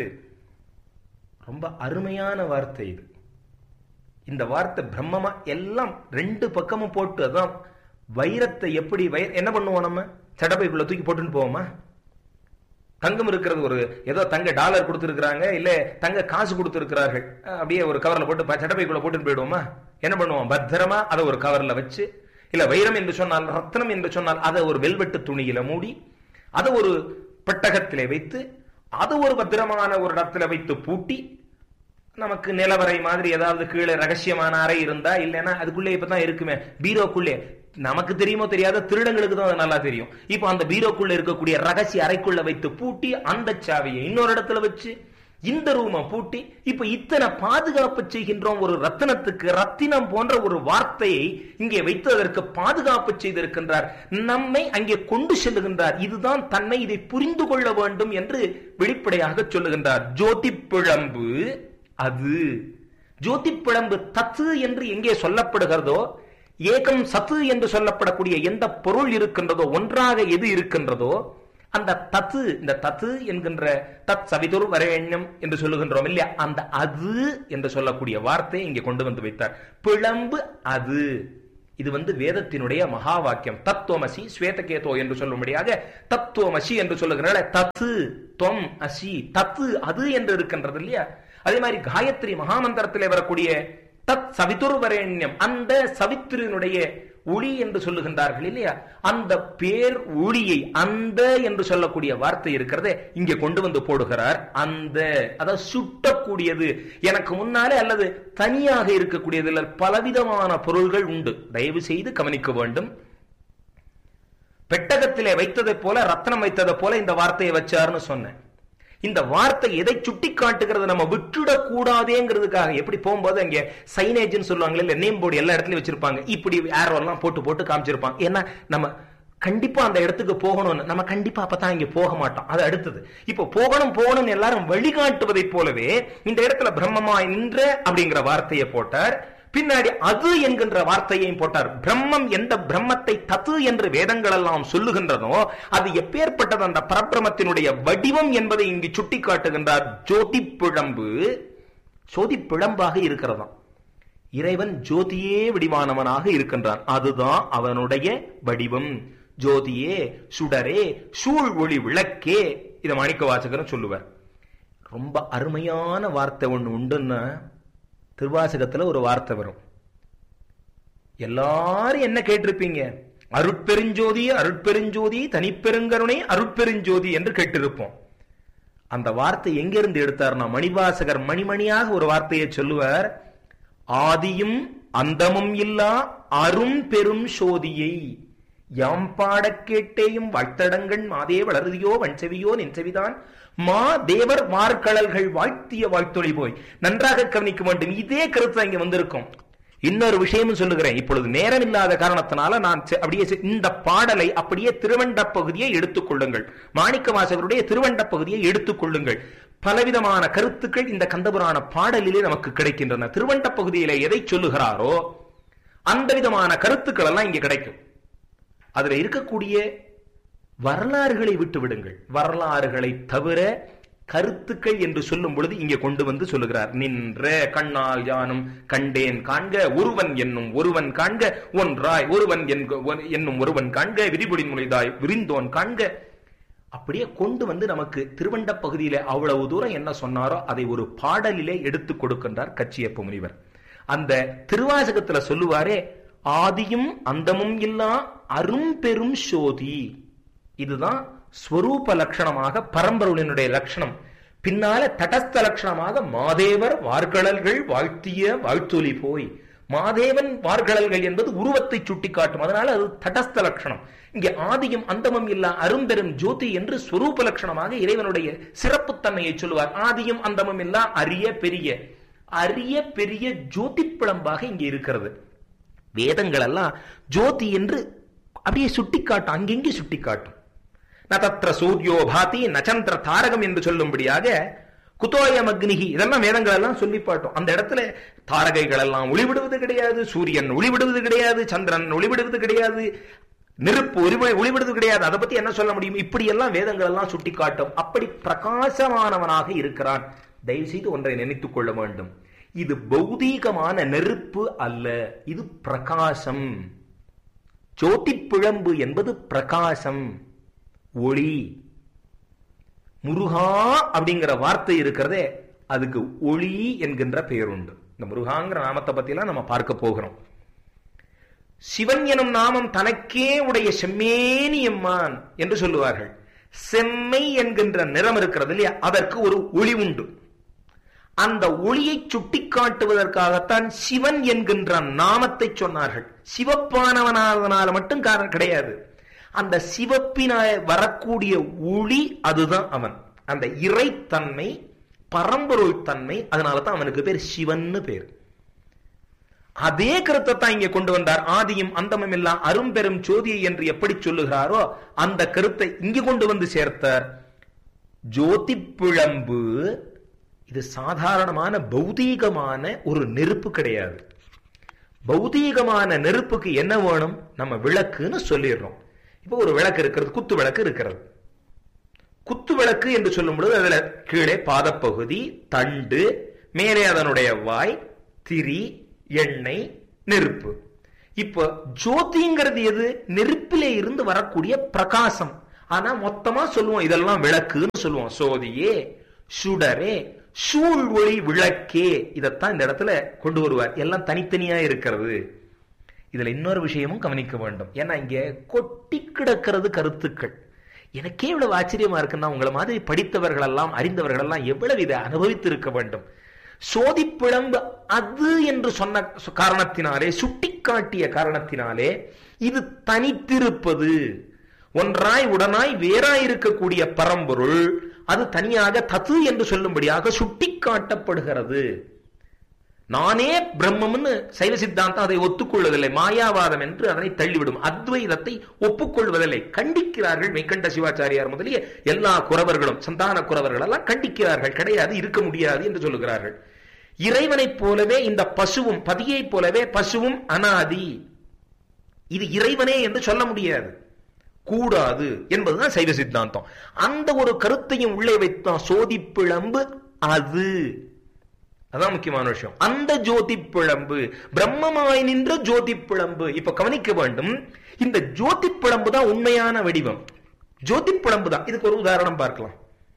ரொம்ப அருமையான வார்த்தை இது. இந்த வார்த்தை பிரம்மமா எல்லாம் ரெண்டு பக்கமும் போட்டு, அதான் வைரத்தை எப்படி என்ன பண்ணுவோம், நம்ம சடப்பைக்குள்ள தூக்கி போட்டுன்னு போவோமா? தங்கம் இருக்கிறது, ஒரு ஏதோ தங்க டாலர் கொடுத்துருக்காங்க, இல்ல தங்க காசு கொடுத்துருக்கிறார்கள், அப்படியே ஒரு கவர்ல போட்டு சடப்பைக்குள்ள போட்டுன்னு போயிடுவோமா? என்ன பண்ணுவோம்? பத்திரமா அதை ஒரு கவர்ல வச்சு, இல்ல வைரம் என்று சொன்னால், ரத்னம் என்று சொன்னால் அதை ஒரு வெல்வெட்டு துணியில மூடி, அதை ஒரு பெட்டகத்திலே வைத்து, அதை ஒரு பத்திரமான ஒரு இடத்துல வைத்து பூட்டி, நமக்கு நிலவரை மாதிரி ஏதாவது கீழே ரகசியமான அறை இருந்தா, இல்லைன்னா அதுக்குள்ளே இப்பதான் இருக்குமே பீரோக்குள்ளே, நமக்கு தெரியுமோ தெரியாத திருடங்களுக்கு தான் அது நல்லா தெரியும். இப்போ அந்த பீரோக்குள்ள இருக்கக்கூடிய ரகசிய அறைக்குள்ள வைத்து பூட்டி, அந்த சாவியை இன்னொரு இடத்துல வச்சு இந்த ரூமை பூட்டி, இப்ப இத்தனை பாதுகாப்பு செய்கின்றோம். ஒரு ரத்தினத்துக்கு ரத்தினம் போன்ற ஒரு வார்த்தையை இங்கே வைத்து அதற்கு பாதுகாப்பு செய்திருக்கின்றார். நம்மை அங்கே கொண்டு செல்லுகின்றார். இதுதான் தன்மை, இதை புரிந்து கொள்ள வேண்டும் என்று வெளிப்படையாக சொல்லுகின்றார். ஜோதிப்பிழம்பு அது. ஜோதிப்பிழம்பு தத்து என்று எங்கே சொல்லப்படுகிறதோ, ஏகம் சத்து என்று சொல்லப்படக்கூடிய எந்த பொருள் இருக்கின்றதோ, ஒன்றாக எது இருக்கின்றதோ அந்த தத்து, இந்த தத்து என்கின்ற தத் சவிதுர் வரேண்யம் என்று சொல்லுகின்றோம் இல்லையா, அந்த அது என்று சொல்லக்கூடிய வார்த்தையை இங்கே கொண்டு வந்து வைத்தார். பிளம்பு அது. இது வந்து வேதத்தினுடைய மகா வாக்கியம். தத்துவமசி ஸ்வேதகேதோ என்று சொல்லும்படியாக தத்துவமசி என்று சொல்லுகிற தத்து தொம் அசி, தத்து அது என்று இருக்கின்றது இல்லையா. அதே மாதிரி காயத்ரி மகாமந்திரத்திலே வரக்கூடிய தத் சவிதுர் வரேண்யம், அந்த சவித்ரினுடைய ஒளி என்று சொல்லுகின்றார்கள் இல்லையா, அந்த பேர் ஒளியை அந்த என்று சொல்லக்கூடிய வார்த்தை இருக்கிறதே இங்கே கொண்டு வந்து போடுகிறார். அந்த அதாவது சுட்டக்கூடியது, எனக்கு முன்னாலே அல்லது தனியாக இருக்கக்கூடியது, பலவிதமான பொருள்கள் உண்டு. தயவு செய்து கவனிக்க வேண்டும். பெட்டகத்திலே வைத்ததை போல ரத்னம் வைத்ததை போல இந்த வார்த்தையை வச்சாருன்னு சொன்னேன். இந்த வார்த்தை எதை சுட்டி காட்டுகிறது, நம்ம விட்டுடக் கூடாதேங்கிறதுக்காக. எப்படி போகும்போது அங்க சைனேஜ்னு சொல்லுவாங்களே, இல்ல நேம் போர்டு எல்லா இடத்துலயும் வச்சிருப்பாங்க, இப்படி ஏரோ எல்லாம் போட்டு போட்டு காமிச்சிருப்பாங்க. ஏன்னா நம்ம கண்டிப்பா அந்த இடத்துக்கு போகணும்னு, நம்ம கண்டிப்பா அப்பதான் இங்க போக மாட்டோம், அது அடுத்தது. இப்போ போகணும் போகணும்னு எல்லாரும் வழிகாட்டுவதை போலவே இந்த இடத்துல பிரம்மமா நின்ற அப்படிங்கிற வார்த்தையை போட்டார். பின்னாடி அது என்கின்ற வார்த்தையையும் போட்டார். பிரம்மம் எந்த பிரம்மத்தை தத்து என்று வேதங்கள் எல்லாம் சொல்லுகின்றதோ அது எப்பேற்பட்டது, அந்த பரபிரமத்தினுடைய வடிவம் என்பதை இங்கு சுட்டி காட்டுகின்றார். ஜோதி பிழம்பு, ஜோதி பிழம்பாக இருக்கிறதாம். இறைவன் ஜோதியே வடிவானவனாக இருக்கின்றான், அதுதான் அவனுடைய வடிவம். ஜோதியே, சுடரே, சூழ் ஒளி விளக்கே. இதை மாணிக்க வாசகரும் சொல்லுவார். ரொம்ப அருமையான வார்த்தை ஒண்ணு உண்டுன்னா திருவாசகத்துல ஒரு வார்த்தை வரும். எல்லாரும் என்ன கேட்டிருப்பீங்க, அருட்பெருஞ்சோதி அருட்பெருஞ்சோதி தனிப்பெருங்கருணை அருட்பெருஞ்சோதி என்று கேட்டிருப்போம். அந்த வார்த்தை எங்கிருந்து எடுத்தார்னா, மணிவாசகர் மணிமணியாக ஒரு வார்த்தையை சொல்லுவார். ஆதியும் அந்தமும் இல்லா அரும் பெரும் சோதியை யாம் பாட கேட்டேயும் வாழ்த்தடங்கண் மாதே வளருதியோ வன்செவியோ நின்செவிதான் மா தேவர் மார்கழல்கள் வாழ்த்திய வாழ்த்தொழி போய். நன்றாக கவனிக்க வேண்டும். இதே கருத்து இங்க வந்திருக்கும். இன்னொரு விஷயமும் சொல்லுகிறேன். இப்பொழுது நேரம் இல்லாத காரணத்தினால நான் அப்படியே இந்த பாடலை அப்படியே திருவண்ட பகுதியை எடுத்துக் கொள்ளுங்கள். மாணிக்க வாசகருடைய திருவண்ட பகுதியை எடுத்துக் கொள்ளுங்கள். பலவிதமான கருத்துக்கள் இந்த கந்தபுராண பாடலிலே நமக்கு கிடைக்கின்றன. திருவண்ட பகுதியிலே எதை சொல்லுகிறாரோ அந்த விதமான கருத்துக்கள் எல்லாம் இங்கே கிடைக்கும். அதுல இருக்கக்கூடிய வரலாறுகளை விட்டு விடுங்கள். வரலாறுகளை தவிர கருத்துக்கள் என்று சொல்லும் பொழுது இங்கே கொண்டு வந்து சொல்லுகிறார். நின்ற கண்ணால் யானும் கண்டேன் காண்க ஒருவன் என்னும் ஒருவன் காண்க ஒன்றாய் ஒருவன் என்னும் ஒருவன் காண்க விரிபுடி முனைதாய் விரிந்தோன் காண்க. அப்படியே கொண்டு வந்து நமக்கு திருவண்ட பகுதியில அவ்வளவு தூரம் என்ன சொன்னாரோ அதை ஒரு பாடலிலே எடுத்து கொடுக்கின்றார் கச்சியப்ப முனிவர். அந்த திருவாசகத்துல சொல்லுவாரே, ஆதியும் அந்தமும் இல்லா அரும் பெரும் சோதி. இதுதான் ஸ்வரூப லட்சணமாக பரம்பொருளினுடைய லட்சணம். பின்னால தடஸ்த லட்சணமாக மாதேவர் வார்கழல்கள் வாழ்த்திய வாழ்த்தொலி போய். மாதேவன் வார்கழல்கள் என்பது உருவத்தை சுட்டி காட்டும், அதனால அது தடஸ்த லட்சணம். இங்கே ஆதியும் அந்தமும் இல்லா அரும்பெரும் ஜோதி என்று ஸ்வரூப லட்சணமாக இறைவனுடைய சிறப்புத்தன்மையை சொல்லுவார். ஆதியும் அந்தமும் இல்லா அரிய பெரிய, அரிய பெரிய ஜோதி பிளம்பாக இங்கே இருக்கிறது. வேதங்கள் எல்லாம் ஜோதி என்று அப்படியே சுட்டி காட்டும், அங்கெங்கே சுட்டி காட்டும். நதத்ர சூர்யோ பாதி நச்சந்திர தாரகம் என்று சொல்லும்படியாக குதோயம் அக்னிகி, இதெல்லாம் வேதங்கள் எல்லாம் சொல்லி பாட்டும். அந்த இடத்துல தாரகைகள் எல்லாம் ஒளிவிடுவது கிடையாது, சூரியன் ஒளிவிடுவது கிடையாது, சந்திரன் ஒளிவிடுவது கிடையாது, நெருப்பு ஒளிவிடுவது கிடையாது. அதை பத்தி என்ன சொல்ல முடியும்? இப்படி எல்லாம் வேதங்கள் எல்லாம் சுட்டி காட்டும். அப்படி பிரகாசமானவனாக இருக்கிறான். தயவு செய்து ஒன்றை நினைத்துக் கொள்ள வேண்டும். இது பௌதீகமான நெருப்பு அல்ல, இது பிரகாசம். ஜோதி பிழம்பு என்பது பிரகாசம், ஒளி. முருகா அப்படிங்கிற வார்த்தை இருக்கிறதே, அதுக்கு ஒளி என்கின்ற பெயர் உண்டு. இந்த முருகாங்கிற நாமத்தை பத்தி எல்லாம் நம்ம பார்க்க போகிறோம். சிவன் எனும் நாமம் தனக்கே உடைய செம்மேனியம்மான் என்று சொல்லுவார்கள். செம்மை என்கின்ற நிறம் இருக்கிறது இல்லையா, அதற்கு ஒரு ஒளி உண்டு. அந்த ஒளியை சுட்டி காட்டுவதற்காகத்தான் சிவன் என்கின்ற நாமத்தை சொன்னார்கள். சிவப்பானவனாதனால மட்டும் காரணம் கிடையாது, அந்த சிவப்பினால் வரக்கூடிய ஒளி அதுதான் அவன். அந்த இறைத்தன்மை, பரம்பொருள் தன்மை, அதனால தான் அவனுக்கு பேர் சிவன்னு பேர். அதே கருத்தை தான் இங்கே கொண்டு வந்தார். ஆதியும் அந்தமும் இல்லா அரும்பெரும் ஜோதியை என்று எப்படி சொல்லுகிறாரோ அந்த கருத்தை இங்கு கொண்டு வந்து சேர்த்தார். ஜோதி பிழம்பு இது சாதாரணமான பௌதீகமான ஒரு நெருப்பு கிடையாது. பௌதீகமான நெருப்புக்கு என்ன வேணும்? நம்ம விளக்குன்னு சொல்லிடுறோம். இப்போ ஒரு விளக்கு இருக்கிறது, குத்து விளக்கு இருக்கிறது. குத்து விளக்கு என்று சொல்லும் பொழுது அதுல கீழே பாதப்பகுதி, தண்டு, மேலே அதனுடைய வாய், திரி, எண்ணெய், நெருப்பு. இப்ப ஜோதிங்கிறது எது? நெருப்பிலே இருந்து வரக்கூடிய பிரகாசம். ஆனா மொத்தமா சொல்லுவோம் இதெல்லாம் விளக்குன்னு சொல்லுவோம். சோதியே, சுடரே, சூழ் ஒளி விளக்கே, இதத்தான் இந்த இடத்துல கொண்டு வருவார். எல்லாம் தனித்தனியா இருக்கிறது. இதுல இன்னொரு விஷயமும் கவனிக்க வேண்டும். ஏன்னா இங்க கொட்டி கிடக்கிறது கருத்துக்கள். எனக்கே இவ்வளவு ஆச்சரியமா இருக்குன்னா உங்களை மாதிரி படித்தவர்கள் எல்லாம் அறிந்தவர்கள் எல்லாம் எவ்வளவு இதை அனுபவித்து இருக்க வேண்டும். சோதிப்பிழம்பு அது என்று சொன்ன காரணத்தினாலே, சுட்டிக்காட்டிய காரணத்தினாலே இது தனித்திருப்பது, ஒன்றாய் உடனாய் வேறாய் இருக்கக்கூடிய பரம்பொருள் அது தனியாக தத்து என்று சொல்லும்படியாக சுட்டிக்காட்டப்படுகிறது. நானே பிரம்மம்னு சைவ சித்தாந்தம் அதை ஒத்துக்கொள்வதில்லை, மாயாவாதம் என்று அதனை தள்ளிவிடும். அத்வைதத்தை ஒப்புக்கொள்வதில்லை. கண்டிக்கிறார்கள். மெய்கண்ட சிவாச்சாரியார் முதலிய எல்லா குறவர்களும், சந்தான குறவர்கள் எல்லாம் கண்டிக்கிறார்கள். கிடையாது, இருக்க முடியாது என்று சொல்லுகிறார்கள். இறைவனைப் போலவே இந்த பசுவும், பதியை போலவே பசுவும் அனாதி, இது இறைவனே என்று சொல்ல முடியாது, கூடாது என்பதுதான் சைவ சித்தாந்தம். அந்த ஒரு கருத்தையும் உள்ளே வைத்தான் சோதிப்பிழம்பு. அது அதான் முக்கியமான விஷயம். அந்த ஜோதி பிழம்பு, பிரம்மமாய் நின்ற ஜோதி பிழம்பு. இப்ப கவனிக்க வேண்டும், இந்த ஜோதி பிழம்பு தான் உண்மையான வடிவம். ஜோதி பிழம்பு தான். இதுக்கு ஒரு உதாரணம் பார்க்கலாம்.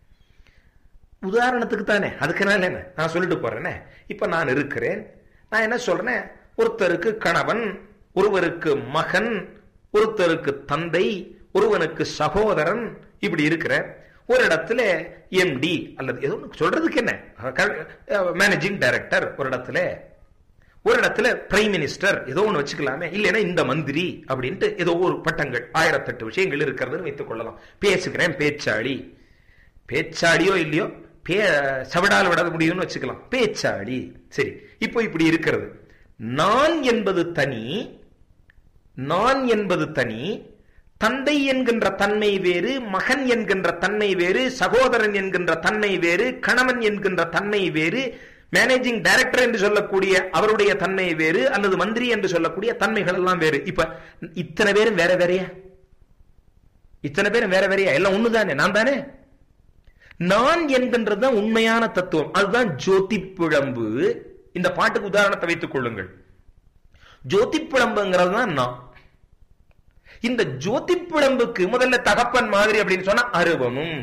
உதாரணத்துக்கு தானே, அதுக்குனால என்ன நான் சொல்லிட்டு போறேனே. இப்ப நான் இருக்கிறேன், நான் என்ன சொல்றேன், ஒருத்தருக்கு கணவன், ஒருவருக்கு மகன், ஒருத்தருக்கு தந்தை, ஒருவனுக்கு சகோதரன், இப்படி இருக்கிற ஒரு இடத்துல எம்டி அல்லது ஏதோ சொல்றதுக்கு என்ன, மேனேஜிங் டைரக்டர் ஒரு இடத்துல, ஒரு இடத்துல பிரைம் மினிஸ்டர், ஏதோ ஒண்ணு வச்சுக்கலாமே, இல்லைன்னா இந்த மந்திரி அப்படின்ட்டு ஏதோ ஒரு பட்டங்கள், ஆயிரத்தெட்டு விஷயங்கள் இருக்கிறதுன்னு வைத்துக் கொள்ளலாம். பேசுகிறேன், பேச்சாளி, பேச்சாளியோ இல்லையோ பே சவடால் விட முடியும்னு வச்சுக்கலாம், பேச்சாளி. சரி, இப்போ இப்படி இருக்கிறது. நான் என்பது தனி, நான் என்பது தனி, தந்தை என்கின்ற தன்மை வேறு, மகன் என்கின்ற தன்மை வேறு, சகோதரன் என்கின்ற தன்மை வேறு, கணவன் என்கின்ற தன்மை வேறு, மேனேஜிங் டைரக்டர் என்று சொல்லக்கூடிய அவருடைய தன்மை வேறு, அல்லது மந்திரி என்று சொல்லக்கூடிய தன்மைகள் எல்லாம் வேறு. இப்ப இத்தனை பேரும் வேற வேறையா? இத்தனை பேரும் வேற வேறையா? எல்லாம் ஒண்ணுதானே, நான் தானே. நான் என்கின்றதுதான் உண்மையான தத்துவம். அதுதான் ஜோதி பிழம்பு. இந்த பாட்டுக்கு உதாரணத்தை வைத்துக் கொள்ளுங்கள். ஜோதி பிழம்புங்கிறது தான் நான். இந்த ஜோதி பிழம்புக்கு முதல்ல தகப்பன் மாதிரி அப்படின்னு சொன்னா அருவமும்,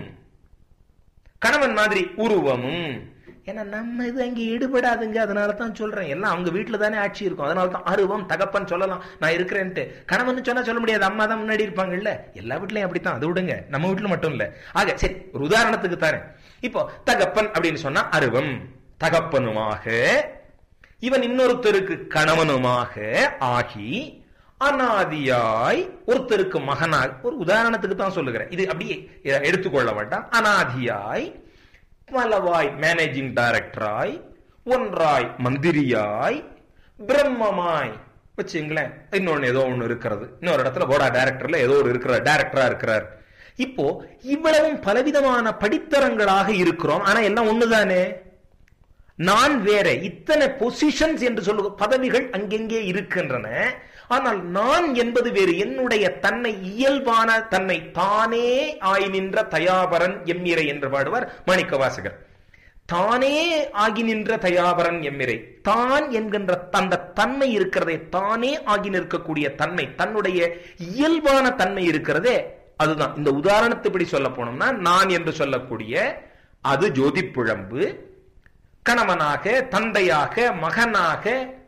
கணவன் மாதிரி உருவமும். ஏன்னா நம்ம இது அங்கே ஈடுபடாதுங்க, அதனாலதான் சொல்றேன். எல்லாம் அவங்க வீட்டுல தானே ஆட்சி இருக்கும், அதனாலதான் அருவம் தகப்பன் சொல்லலாம், நான் இருக்கிறேன்ட்டு. கணவன் சொன்னா சொல்ல முடியாது, அம்மா தான் முன்னாடி இருப்பாங்கல்ல. எல்லா வீட்லயும் அப்படித்தான், அது விடுங்க, நம்ம வீட்டுல மட்டும் இல்ல. ஆக சரி, ஒரு உதாரணத்துக்கு தானே. இப்போ தகப்பன் அப்படின்னு சொன்னா அருவம், தகப்பனுமாக, இவன் இன்னொருத்தருக்கு கணவனுமாக ஆகி அனாதியாய் ஒருத்தருக்கு மகனாய், ஒரு உதாரணத்துக்கு தான் சொல்லுகிறேன், இது அப்படியே எடுத்துக்கொள்ள வேண்டாம். அனாதியாய் பலவாய் மேனேஜிங் டைரக்டராய், ஒன்றாய் மந்திரியாய், பிரம்மமாய் வச்சுங்களேன். இன்னொன்னு ஏதோ ஒண்ணு இருக்கிறது, இன்னொரு இடத்துல போடா டைரக்டர்ல ஏதோ ஒரு இருக்கிறார், டைரக்டரா இருக்கிறார். இப்போ இவ்வளவும் பலவிதமான படித்தரங்களாக இருக்கிறோம், ஆனா எல்லாம் ஒண்ணுதானே. நான் வேற, இத்தனை பொசிஷன்ஸ் என்று சொல்லுக பதவிகள் அங்கெங்கே இருக்கின்றன. ஆனால் நான் என்பது வேறு. என்னுடைய தன்னை, இயல்பான தன்மை தானே ஆய் நின்ற தயாபரன் எம்மிரை என்று பாடுவார் மாணிக்க வாசகர். தானே ஆகி நின்ற தயாபரன் எம்மிரை. தான் என்கின்ற அந்த தன்மை இருக்கிறதே, தானே ஆகி நிற்கக்கூடிய தன்மை, தன்னுடைய இயல்பான தன்மை இருக்கிறதே, அதுதான். இந்த உதாரணத்துப்படி சொல்ல போனோம்னா, நான் என்று சொல்லக்கூடிய அது ஜோதி பிழம்பு. கணவனாக, தந்தையாக, மகனாக,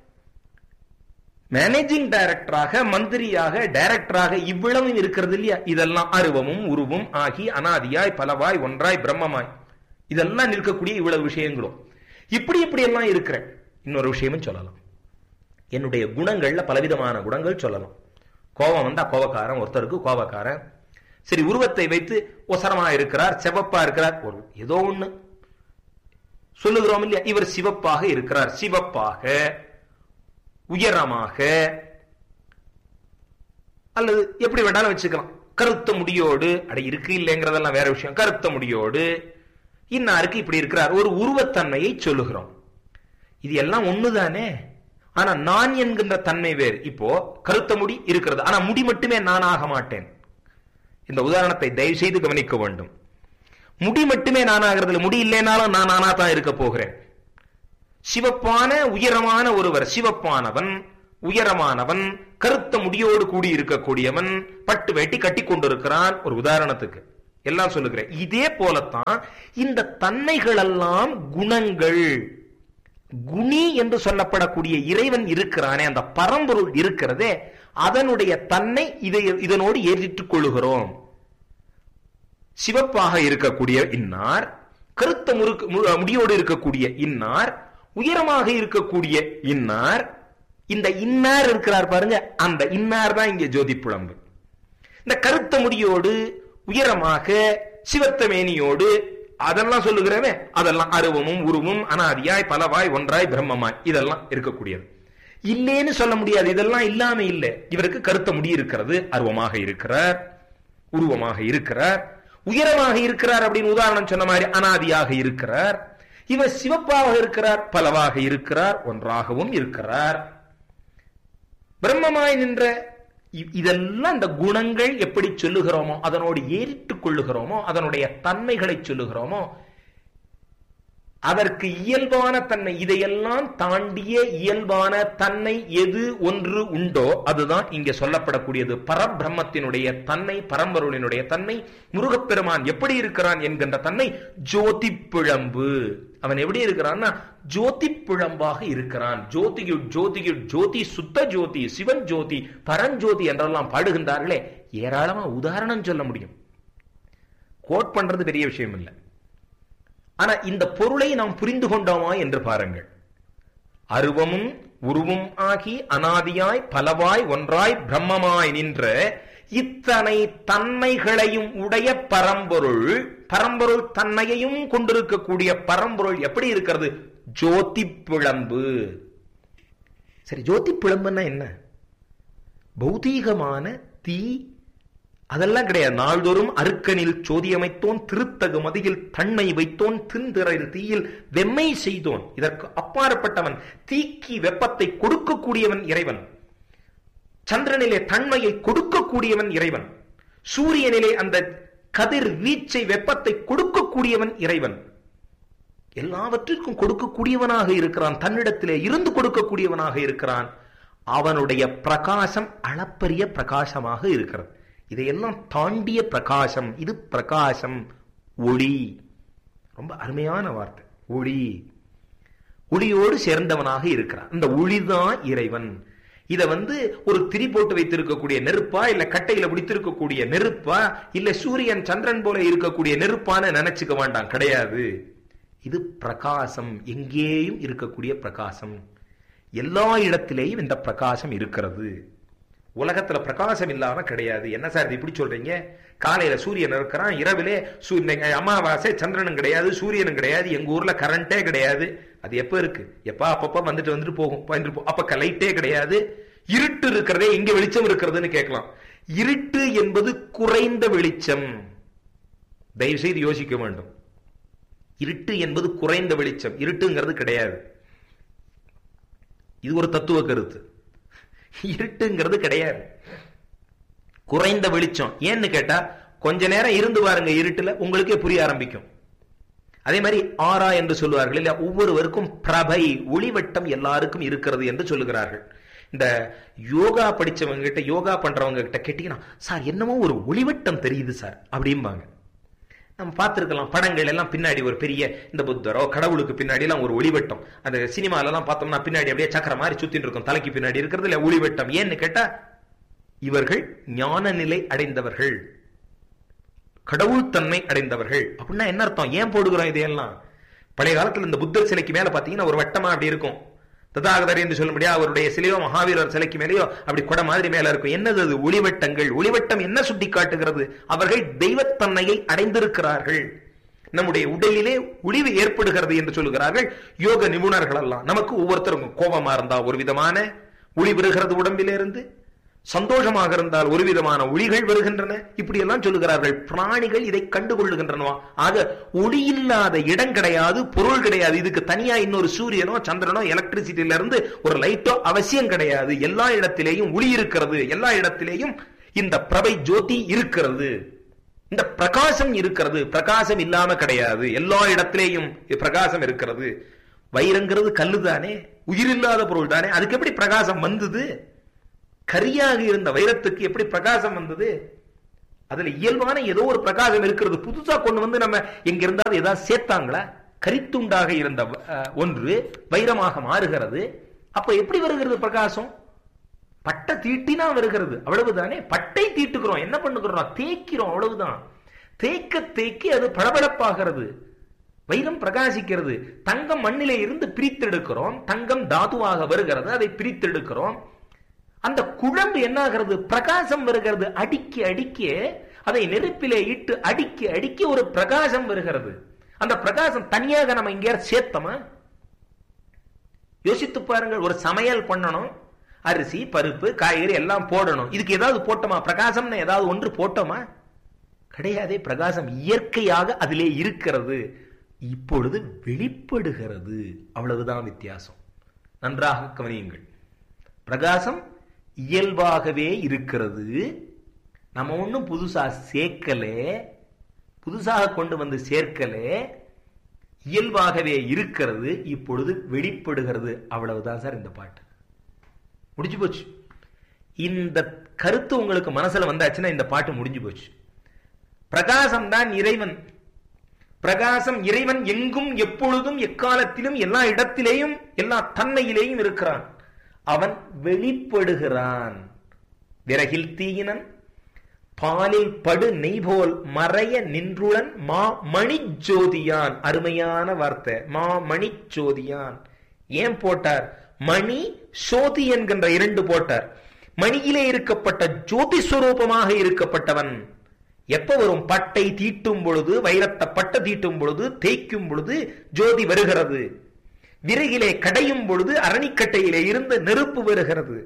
மேனேஜிங் டைரக்டராக, மந்திரியாக, டைரக்டராக, இவ்வளவு இருக்கிறது இல்லையா? இதெல்லாம் அருவமும் உருவும் ஆகி அனாதியாய் பலவாய் ஒன்றாய் பிரம்மமாய், இதெல்லாம் நிற்கக்கூடிய இவ்வளவு விஷயங்களும் இப்படி இப்படி எல்லாம் இருக்கிற. இன்னொரு விஷயமும் சொல்லலாம். என்னுடைய குணங்கள்ல பலவிதமான குணங்கள் சொல்லலாம். கோபம் வந்தா கோபக்காரன், ஒருத்தருக்கு கோபக்காரன். சரி, உருவத்தை வைத்து ஒசரமா இருக்கிறார், செவப்பா இருக்கிறார், ஒரு ஏதோ ஒண்ணு சொல்லுகிறோம் இல்லையா? இவர் சிவப்பாக இருக்கிறார், சிவப்பாக, உயரமாக, அல்லது எப்படி வேண்டாலும் வச்சுக்கலாம். கருத்த முடியோடு, அட இருக்கு இல்லைங்கிறதெல்லாம் வேற விஷயம். கருத்த முடியோடு இன்னாருக்கு இப்படி இருக்கிறார், ஒரு உருவத்தன்மையை சொல்லுகிறோம். இது எல்லாம் ஒண்ணுதானே. ஆனா நான் என்கின்ற தன்மை வேறு. இப்போ கருத்த முடி இருக்கிறது, ஆனா முடி மட்டுமே நான் ஆக மாட்டேன். இந்த உதாரணத்தை தயவு செய்து கவனிக்க வேண்டும். முடி மட்டுமே நானாகிறது, முடி இல்லைனாலும் நான் நானா தான் இருக்க போகிறேன். சிவப்பான உயரமான ஒருவர், சிவப்பானவன் உயரமானவன் கருத்த முடியோடு கூடி இருக்கக்கூடியவன் பட்டு வேட்டி கட்டி கொண்டிருக்கிறான். ஒரு உதாரணத்துக்கு எல்லாம் சொல்லுகிறேன். இதே போலத்தான் இந்த தன்மைகள் எல்லாம் குணங்கள். குணி என்று சொல்லப்படக்கூடிய இறைவன் இருக்கிறானே, அந்த பரம்பொருள் இருக்கிறதே, அதனுடைய தன்னை இதை இதனோடு ஏற்றிட்டுக் கொள்ளுகிறோம். சிவப்பாக இருக்கக்கூடிய இன்னார், கருத்த முறுக்கு முடியோடு இருக்கக்கூடிய இன்னார், உயரமாக இருக்கக்கூடிய இன்னார், இந்த இன்னார் இருக்கிறார் பாருங்க, அந்த இன்னார் தான் இங்க ஜோதி புலம்பு. இந்த கருத்த முடியோடு உயரமாக சிவத்த மேனியோடு அதெல்லாம் சொல்லுகிறவே, அதெல்லாம் அருவமும் உருவும் அனாதியாய் பலவாய் ஒன்றாய் பிரம்மமாய் இதெல்லாம் இருக்கக்கூடியது. இல்லேன்னு சொல்ல முடியாது, இதெல்லாம் இல்லாம இல்லை. இவருக்கு கருத்த முடி இருக்கிறது, அருவமாக இருக்கிறார், உருவமாக இருக்கிறார், உயரமாக இருக்கிறார் அப்படின்னு உதாரணம் சொன்ன மாதிரி அனாதியாக இருக்கிறார். இவர் சிவப்பாக இருக்கிறார், பலவாக இருக்கிறார், ஒன்றாகவும் இருக்கிறார், பிரம்மமாய் நின்ற. இதெல்லாம் இந்த குணங்கள் எப்படி சொல்லுகிறோமோ, அதனோடு ஏறிட்டுக் கொள்ளுகிறோமோ, அதனுடைய தன்மைகளை சொல்லுகிறோமோ, அதற்கு இயல்பான தன்மை, இதையெல்லாம் தாண்டிய இயல்பான தன்மை எது ஒன்று உண்டோ அதுதான் இங்க சொல்லப்படக்கூடியது. பரபிரம்மத்தினுடைய தன்மை, பரம்பொருளினுடைய தன்மை, முருகப்பெருமான் எப்படி இருக்கிறான் என்கின்ற தன்மை ஜோதி பிழம்பு. அவன் எப்படி இருக்கிறான்னா ஜோதி பிழம்பாக இருக்கிறான். ஜோதியு ஜோதியு ஜோதி சுத்த ஜோதி சிவன் ஜோதி பரஞ்சோதி என்றெல்லாம் பாடுகின்றார்களே, ஏராளமா உதாரணம் சொல்ல முடியும். கோட் பண்றது பெரிய விஷயம் இல்லை. ஆனா இந்த பொருளை நாம் புரிந்து கொண்டோமா என்று பாருங்கள். அருவமும் உருவும் ஆகி அனாதியாய் பலவாய் ஒன்றாய் பிரம்மமாய் நின்ற இத்தனை தன்மைகளையும் உடைய பரம்பொருள், பரம்பொருள் தன்மையையும் கொண்டிருக்கக்கூடிய பரம்பொருள் எப்படி இருக்கிறது? ஜோதி பிழம்பு. சரி, ஜோதி பிழம்புன்னா என்ன? பௌதீகமான தீ அதெல்லாம் கிடையாது. நாள்தோறும் அருக்கனில் சோதியமைத்தோன், திருத்தகு மதியில் தன்மை வைத்தோன், தின்திரையில் தீயில் வெம்மை செய்தோன். இதற்கு அப்பாற்பட்டவன், தீக்கி வெப்பத்தை கொடுக்கக்கூடியவன் இறைவன். சந்திரனிலே தன்மையை கொடுக்கக்கூடியவன் இறைவன். சூரியனிலே அந்த கதிர் வீச்சை வெப்பத்தை கொடுக்கக்கூடியவன் இறைவன். எல்லாவற்றிற்கும் கொடுக்கக்கூடியவனாக இருக்கிறான். தன்னிடத்திலே இருந்து கொடுக்கக்கூடியவனாக இருக்கிறான். அவனுடைய பிரகாசம் அளப்பரிய பிரகாசமாக இருக்கிறது. இதையெல்லாம் தாண்டிய பிரகாசம். இது பிரகாசம், ஒளி. ரொம்ப அருமையான வார்த்தை, ஒளி. ஒளியோடு சேர்ந்தவனாக இருக்கிறான். இந்த ஒளிதான் இறைவன். இத வந்து ஒரு திரி போட்டு வைத்திருக்கக்கூடிய நெருப்பா, இல்ல கட்டையில பிடித்திருக்கக்கூடிய நெருப்பா, இல்ல சூரியன் சந்திரன் போல இருக்கக்கூடிய நெருப்பான நினைச்சுக்க வேண்டாம், கிடையாது. இது பிரகாசம், எங்கேயும் இருக்கக்கூடிய பிரகாசம். எல்லா இடத்திலேயும் இந்த பிரகாசம் இருக்கிறது. உலகத்துல பிரகாசம் இல்லாம கிடையாது. என்ன சார் இப்படி சொல்றீங்க? காலையில சூரியன் இருக்கிறான், இரவிலே அமாவாசை சந்திரனும் கிடையாது, சூரியனும் கிடையாது, எங்க ஊர்ல கரண்டே கிடையாது. அது எப்ப இருக்கு? எப்ப அப்பப்ப வந்துட்டு வந்துட்டு போகும். அப்ப லைட்டே கிடையாது. இருட்டு இருக்கிறதே, இங்க வெளிச்சம் இருக்கிறதுன்னு கேட்கலாம். இருட்டு என்பது குறைந்த வெளிச்சம். தயவு செய்து யோசிக்க வேண்டும். இருட்டு என்பது குறைந்த வெளிச்சம், இருட்டுங்கிறது கிடையாது. இது ஒரு தத்துவ கருத்து. இருட்டுங்கிறது கிடையாது, குறைந்த வெளிச்சம். ஏன்னு கேட்டா கொஞ்ச நேரம் இருந்து பாருங்க, இருட்டுல உங்களுக்கே புரிய ஆரம்பிக்கும். அதே மாதிரி ஆரா என்று சொல்லுவார்கள் இல்ல, ஒவ்வொருவருக்கும் பிரபை ஒளிவட்டம் எல்லாருக்கும் இருக்கிறது என்று சொல்லுகிறார்கள். இந்த யோகா படிச்சவங்க கிட்ட, யோகா பண்றவங்க கிட்ட கேட்டீங்கன்னா, சார் என்னமோ ஒரு ஒளிவட்டம் தெரியுது சார் அப்படிம்பாங்க. நம்ம பார்த்திருக்கலாம் படங்கள் எல்லாம், பின்னாடி ஒரு பெரிய இந்த புத்தரோ கடவுளுக்கு பின்னாடி எல்லாம் ஒரு ஒளிவட்டம். அந்த சினிமால எல்லாம் பார்த்தோம்னா பின்னாடி அப்படியே சக்கர மாதிரி சுத்தின்னு இருக்கும், தலைக்கு பின்னாடி இருக்கிறது இல்ல ஒளிவட்டம். ஏன்னு கேட்டா இவர்கள் ஞான நிலை அடைந்தவர்கள், கடவுள் தன்மை அடைந்தவர்கள். அப்படின்னா என்ன அர்த்தம்? ஏன் போடுகிறோம் இதையெல்லாம்? பழைய காலத்துல இந்த புத்தர் சிலைக்கு மேல பாத்தீங்கன்னா ஒரு வட்டமா அப்படி இருக்கும். ததாகதர் என்று சொல்ல முடியாது, அவருடைய சிலையோ மகாவீரர் சிலைக்கு மேலேயோ அப்படி கொடை மாதிரி மேல இருக்கும். என்னது அது? ஒளிவட்டங்கள். ஒளிவட்டம் என்ன சுட்டி காட்டுகிறது? அவர்கள் தெய்வத்தன்மையை அடைந்திருக்கிறார்கள். நம்முடைய உடலிலே ஒளிவு ஏற்படுகிறது என்று சொல்லுகிறார்கள் யோக நிபுணர்கள் எல்லாம். நமக்கு ஒவ்வொருத்தருக்கும் கோபமா இருந்தா ஒரு விதமான ஒளி வருகிறது உடம்பிலிருந்து, சந்தோஷமாக இருந்தால் ஒரு விதமான ஒளிகள் வருகின்றன. இப்படி எல்லாம் சொல்லுகிறார்கள். பிராணிகள் இதை கண்டுகொள்ளுகின்றனவா? ஆக ஒளி இல்லாத இடம் கிடையாது, பொருள் கிடையாது. இதுக்கு தனியா இன்னொரு சூரியனோ சந்திரனோ எலக்ட்ரிசிட்டியில இருந்து ஒரு லைட்டோ அவசியம் கிடையாது. எல்லா இடத்திலேயும் ஒளி இருக்கிறது, எல்லா இடத்திலேயும் இந்த பிரபை ஜோதி இருக்கிறது. இந்த பிரகாசம் இருக்கிறது. பிரகாசம் இல்லாம கிடையாது, எல்லா இடத்திலேயும் பிரகாசம் இருக்கிறது. வைரங்கிறது கல்லு தானே, உயிரில்லாத பொருள் தானே, அதுக்கு எப்படி பிரகாசம் வந்தது? கரியாக இருந்த வைரத்துக்கு எப்படி பிரகாசம் வந்தது? அதுல இயல்பான ஏதோ ஒரு பிரகாசம் இருக்கிறது. புதுசா கொண்டு வந்து நம்ம எங்க இருந்தாலும் ஏதாவது சேர்த்தாங்களா? கரித்துண்டாக இருந்த ஒன்று வைரமாக மாறுகிறது. அப்ப எப்படி வருகிறது பிரகாசம்? பட்டை தீட்டினா வருகிறது, அவ்வளவுதானே. பட்டை தீட்டுக்கிறோம், என்ன பண்ணுகிறோம்? தேய்க்கிறோம், அவ்வளவுதான். தேய்க்க தேய்க்கி அது பளபளப்பாகிறது, வைரம் பிரகாசிக்கிறது. தங்கம் மண்ணிலே இருந்து பிரித்தெடுக்கிறோம், தங்கம் தாதுவாக வருகிறது, அதை பிரித்தெடுக்கிறோம். அந்த குழம்பு என்ன ஆகிறது? பிரகாசம் வருகிறது. அடிக்க அடிக்க அதை நெருப்பிலே இட்டு அடிக்க அடிக்க ஒரு பிரகாசம் வருகிறது. அந்த பிரகாசம் தனியாக நம்ம இங்கே சேர்த்தோமா? யோசித்து பாருங்கள். ஒரு சமையல் பண்ணணும், அரிசி பருப்பு காய்கறி எல்லாம் போடணும். இதுக்கு ஏதாவது போட்டோமா? பிரகாசம்னு ஏதாவது ஒன்று போட்டோமா? கிடையாதே. பிரகாசம் இயற்கையாக அதிலே இருக்கிறது, இப்பொழுது வெளிப்படுகிறது, அவ்வளவுதான் வித்தியாசம். நன்றாக கவனியுங்கள். பிரகாசம் இயல்பாகவே இருக்கிறது, நம்ம ஒன்றும் புதுசா சேர்க்கலே, புதுசாக கொண்டு வந்து சேர்க்கலே, இயல்பாகவே இருக்கிறது, இப்பொழுது வெளிப்படுகிறது, அவ்வளவுதான் சார் இந்த பாட்டு. முடிஞ்சு போச்சு. இந்த கருத்து உங்களுக்கு மனசுல வந்தாச்சுன்னா இந்த பாட்டு முடிஞ்சு போச்சு. பிரகாசம் தான் இறைவன். பிரகாசம் இறைவன் எங்கும் எப்பொழுதும் எக்காலத்திலும் எல்லா இடத்திலேயும் எல்லா தன்மையிலேயும் இருக்கிறான். அவன் வெளிப்படுகிறான். விறகில் தீயினன் பாலில் படு நெய்போல் மறைய நின்றுளன் மா மணி ஜோதியான். அருமையான வார்த்தை, மா மணி ஜோதியான். ஏன் போட்டார்? மணி சோதி என்கின்ற இரண்டு போட்டார். மணியிலே இருக்கப்பட்ட ஜோதி ஸ்வரூபமாக இருக்கப்பட்டவன். எப்ப வரும்? பட்டை தீட்டும் பொழுது, வைரத்தை பட்டை தீட்டும் பொழுது, தேய்க்கும் பொழுது ஜோதி வருகிறது. விறகிலே கடையும் பொழுது அரணிக்கட்டையிலே இருந்து நெருப்பு வருகிறது.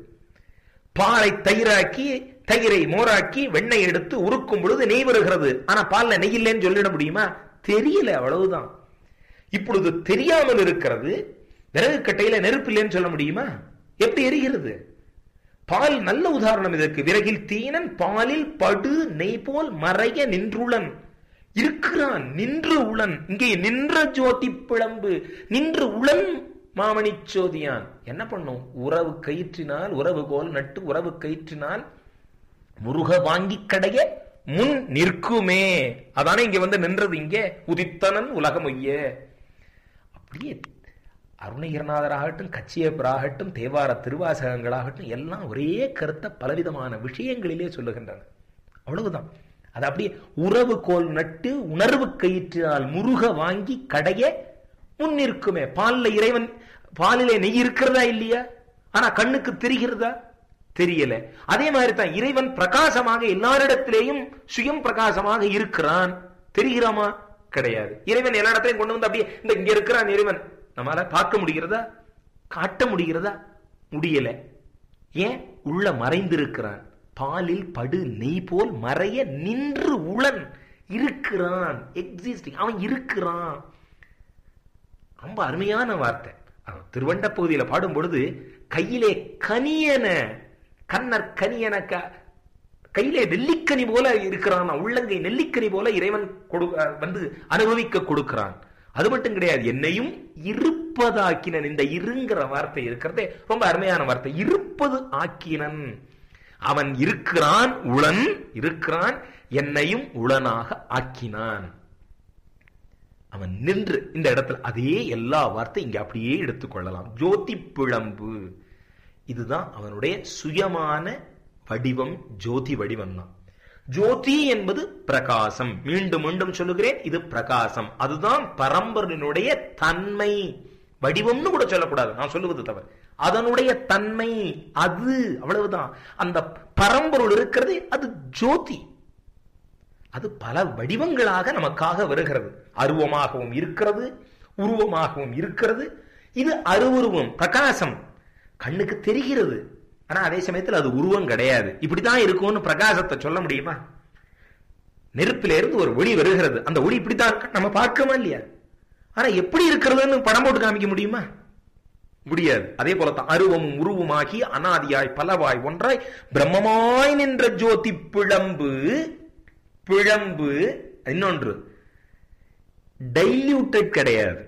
பாலை தயிராக்கி, தயிரை மோராக்கி, வெண்ணெய் எடுத்து உருக்கும் பொழுது நெய் வருகிறது. ஆனா பால்ல நெய் இல்லைன்னு சொல்லிட முடியுமா? தெரியல, அவ்வளவுதான். இப்பொழுது தெரியாமல் இருக்கிறது. விறகு கட்டையில நெருப்பு இல்லைன்னு சொல்ல முடியுமா? எப்படி எரிகிறது? பால் நல்ல உதாரணம் இதற்கு. விறகில் தீனன் பாலில் படு நெய் போல் மறைய நின்றுளன். இருக்கிறான், நின்று உளன். இங்கே நின்ற ஜோதி பிளம்பு, நின்று உளன் மாமணி சோதியான். என்ன பண்ணும்? உறவு கயிற்றினால் உறவு கோல் நட்டு உறவு கயிற்றினால் முருக வாங்கி கடைய முன் நிற்குமே. அதானே இங்க வந்து நின்றது. இங்கே உதித்தனன் உலகமொய்ய. அப்படியே அருணகிரிநாதராகட்டும், கச்சியப்பராகட்டும், தேவார திருவாசகங்களாகட்டும் எல்லாம் ஒரே கருத்தை பலவிதமான விஷயங்களிலே சொல்லுகின்றன. அவ்வளவுதான். அது அப்படியே உறவு கோல் நட்டு உணர்வு கயிற்றினால் முருக வாங்கி கடைய முன்னிற்குமே. பால்ல இறைவன், பாலிலே நெய் இருக்கிறதா இல்லையா? ஆனா கண்ணுக்கு தெரிகிறதா? தெரியல. அதே மாதிரி தான் இறைவன் பிரகாசமாக எல்லாரிடத்திலேயும் சுயம் பிரகாசமாக இருக்கிறான். தெரிகிறாமா? கிடையாது. இறைவன் எல்லா இடத்திலையும் கொண்டு வந்து அப்படியே இந்த இங்க இருக்கிறான் இறைவன் நம்மளால பார்க்க முடிகிறதா? காட்ட முடிகிறதா? முடியல. ஏன்? உள்ள மறைந்திருக்கிறான். பாலில் படு நெய் போல் மறைய நின்று உளன். இருக்கிறான், எக்ஸிஸ்டிங். அவன் இருக்கிறான். ரொம்ப அருமையான வார்த்தை. திருவண்ட பகுதியில பாடும் பொழுது கையிலே கனியன, கண்ணர் கனியன, கையிலே நெல்லிக்கனி போல இருக்கிறான். உள்ளங்கை நெல்லிக்கனி போல இறைவன் வந்து அனுபவிக்க கொடுக்கிறான். அது மட்டும் கிடையாது, என்னையும் இருப்பதாக்கினன். இந்த இருங்கிற வார்த்தை இருக்கிறதே ரொம்ப அருமையான வார்த்தை. இருப்பது ஆக்கினன். அவன் இருக்கிறான், உளன் இருக்கிறான், என்னையும் உளனாக ஆக்கினான். அவன் நின்று இந்த இடத்துல அதே எல்லா வார்த்தை இங்க அப்படியே எடுத்துக்கொள்ளலாம். ஜோதி பிளம்பு, இதுதான் அவனுடைய சுயமான வடிவம். ஜோதி வடிவம் தான். ஜோதி என்பது பிரகாசம். மீண்டும் மீண்டும் சொல்லுகிறேன், இது பிரகாசம். அதுதான் பரம்பொருளினுடைய தன்மை. வடிவம்னு கூட சொல்லக்கூடாது, நான் சொல்லுவது தவறு. அதனுடைய தன்மை அது, அவ்வளவுதான். அந்த பரம்பொருள் இருக்கிறது, அது ஜோதி. அது பல வடிவங்களாக நமக்காக வருகிறது. அருவமாகவும் இருக்கிறது, உருவமாகவும் இருக்கிறது. இது அருவுருவம், பிரகாசம், கண்ணுக்கு தெரிகிறது. ஆனா அதே சமயத்தில் அது உருவம் கிடையாது. இப்படித்தான் இருக்கும்னு பிரகாசத்தை சொல்ல முடியுமா? நெருப்பில இருந்து ஒரு ஒளி வருகிறது, அந்த ஒளி இப்படித்தான் நம்ம பார்க்கமா இல்லையா? ஆனா எப்படி இருக்கிறதுன்னு படம் போட்டு காமிக்க முடியுமா? முடியாது. அதே போலத்தான் அருவமும் உருவமாகி அனாதியாய் பலவாய் ஒன்றாய் பிரம்மமாய் நின்ற ஜோதி பிளம்பு பிழம்பு. இன்னொன்று டைல்யூட்டட் கிடையாது,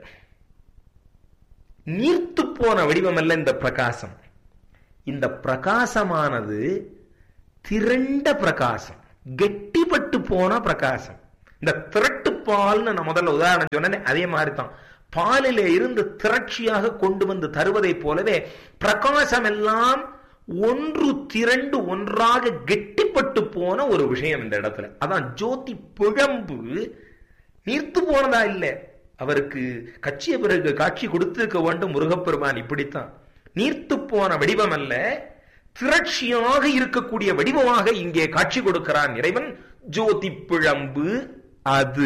நீர்த்து போன வடிவம் அல்ல இந்த பிரகாசம். இந்த பிரகாசமானது திரண்ட பிரகாசம், கெட்டிப்பட்டு போன பிரகாசம். இந்த திரட்டு பால்னு நான் முதல்ல உதாரணம் சொன்னேன், அதே மாதிரி தான். பாலிலே இருந்து திரட்சியாக கொண்டு வந்து தருவதை போலவே பிரகாசம் எல்லாம் ஒன்று திரண்டு ஒன்றாக கெட்டிப்பட்டு போன ஒரு விஷயம் இந்த இடத்துல. அதான் ஜோதி பிழம்பு. நீர்த்து போனதா இல்லை. அவருக்கு கட்சிய பிறகு காட்சி கொடுத்திருக்க வேண்டும் முருகப்பெருமான். இப்படித்தான் நீர்த்து போன வடிவம் அல்ல, திரட்சியாக இருக்கக்கூடிய வடிவமாக இங்கே காட்சி கொடுக்கிறான் இறைவன். ஜோதி பிழம்பு அது.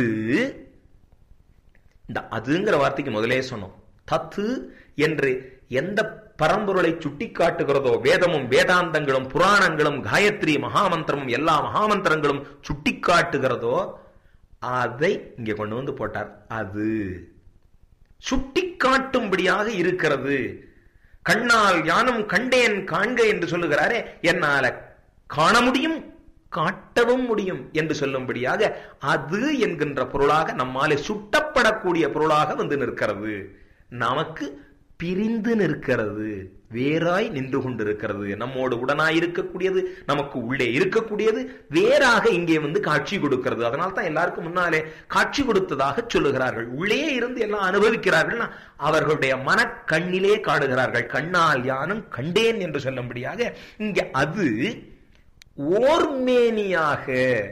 இந்த அதுங்கிற வார்த்தைக்கு முதலே சொன்னோம். தத்து என்று எந்த பரம்பொருளை சுட்டி காட்டுகிறதோ, வேதமும் வேதாந்தங்களும் புராணங்களும் காயத்ரி மகாமந்திரமும் எல்லா மகாமந்திரங்களும் சுட்டி காட்டுகிறதோ அதை இங்கே கொண்டு வந்து போட்டார். அது சுட்டி காட்டும்படியாக இருக்கிறது. கண்ணால் யானும் கண்டேன் காண்க என்று சொல்லுகிறாரே, என்னால காண முடியும் காட்டவும் முடியும் என்று சொல்லும்படியாக அது என்கின்ற பொருளாக நம்மாலே சுட்டப்படக்கூடிய பொருளாக வந்து நிற்கிறது. நமக்கு பிரிந்து நிற்கிறது, வேறாய் நின்று கொண்டிருக்கிறது. நம்மோடு உடனாய் இருக்கக்கூடியது, நமக்கு உள்ளே இருக்கக்கூடியது வேறாக இங்கே வந்து காட்சி கொடுக்கிறது. அதனால தான் எல்லாருக்கும் முன்னாலே காட்சி கொடுத்ததாக சொல்லுகிறார்கள். உள்ளே இருந்து எல்லாம் அனுபவிக்கிறார்கள், அவர்களுடைய மன கண்ணிலே காடுகிறார்கள். கண்ணால் யானும் கண்டேன் என்று சொல்லும்படியாக இங்கே அது ஓர்மேனியாக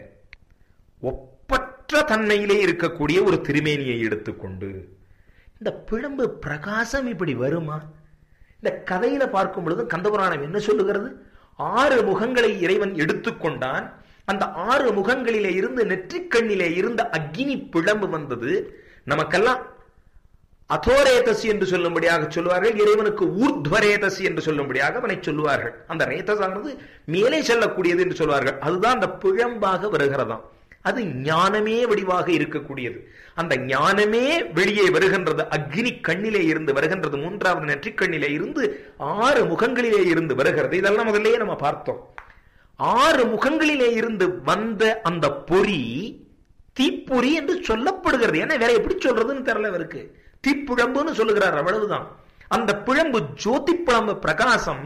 ஒப்பற்ற தன்மையிலே இருக்கக்கூடிய ஒரு திருமேனியை எடுத்துக்கொண்டு, இந்த பிழம்பு பிரகாசம் இப்படி வருமா? இந்த கதையில பார்க்கும் பொழுது கந்தபுராணம் என்ன சொல்லுகிறது? ஆறு முகங்களை இறைவன் எடுத்துக்கொண்டான். அந்த ஆறு முகங்களிலே இருந்து நெற்றிக்கண்ணிலே இருந்த அக்னி பிழம்பு வந்தது. நமக்கெல்லாம் அதோரேதசி என்று சொல்லும்படியாக சொல்லுவார்கள். இறைவனுக்கு ஊர்த்வரேதசி என்று சொல்லும்படியாக அவனை சொல்லுவார்கள். அந்த ரேதசானது மேலே செல்லக்கூடியது என்று சொல்வார்கள். அதுதான் அந்த பிழம்பாக வருகிறதாம். அது ஞானமே வடிவாக இருக்கக்கூடியது. அந்த ஞானமே வெளியே வருகின்றது. அக்னி கண்ணிலே இருந்து வருகின்றது. மூன்றாவது நெற்றிக்கண்ணிலே இருந்து ஆறு முகங்களிலே இருந்து வருகிறது. இதெல்லாம் முதல்ல நம்ம பார்த்தோம். ஆறு முகங்களிலே இருந்து வந்த அந்த பொறி தீப்பொறி என்று சொல்லப்படுகிறது. ஏன்னா வேற எப்படி சொல்றதுன்னு தெரியல இவருக்கு. தீப்பிழம்புன்னு சொல்லுகிறார், அவ்வளவுதான். அந்த பிழம்பு ஜோதி பிழம்பு பிரகாசம்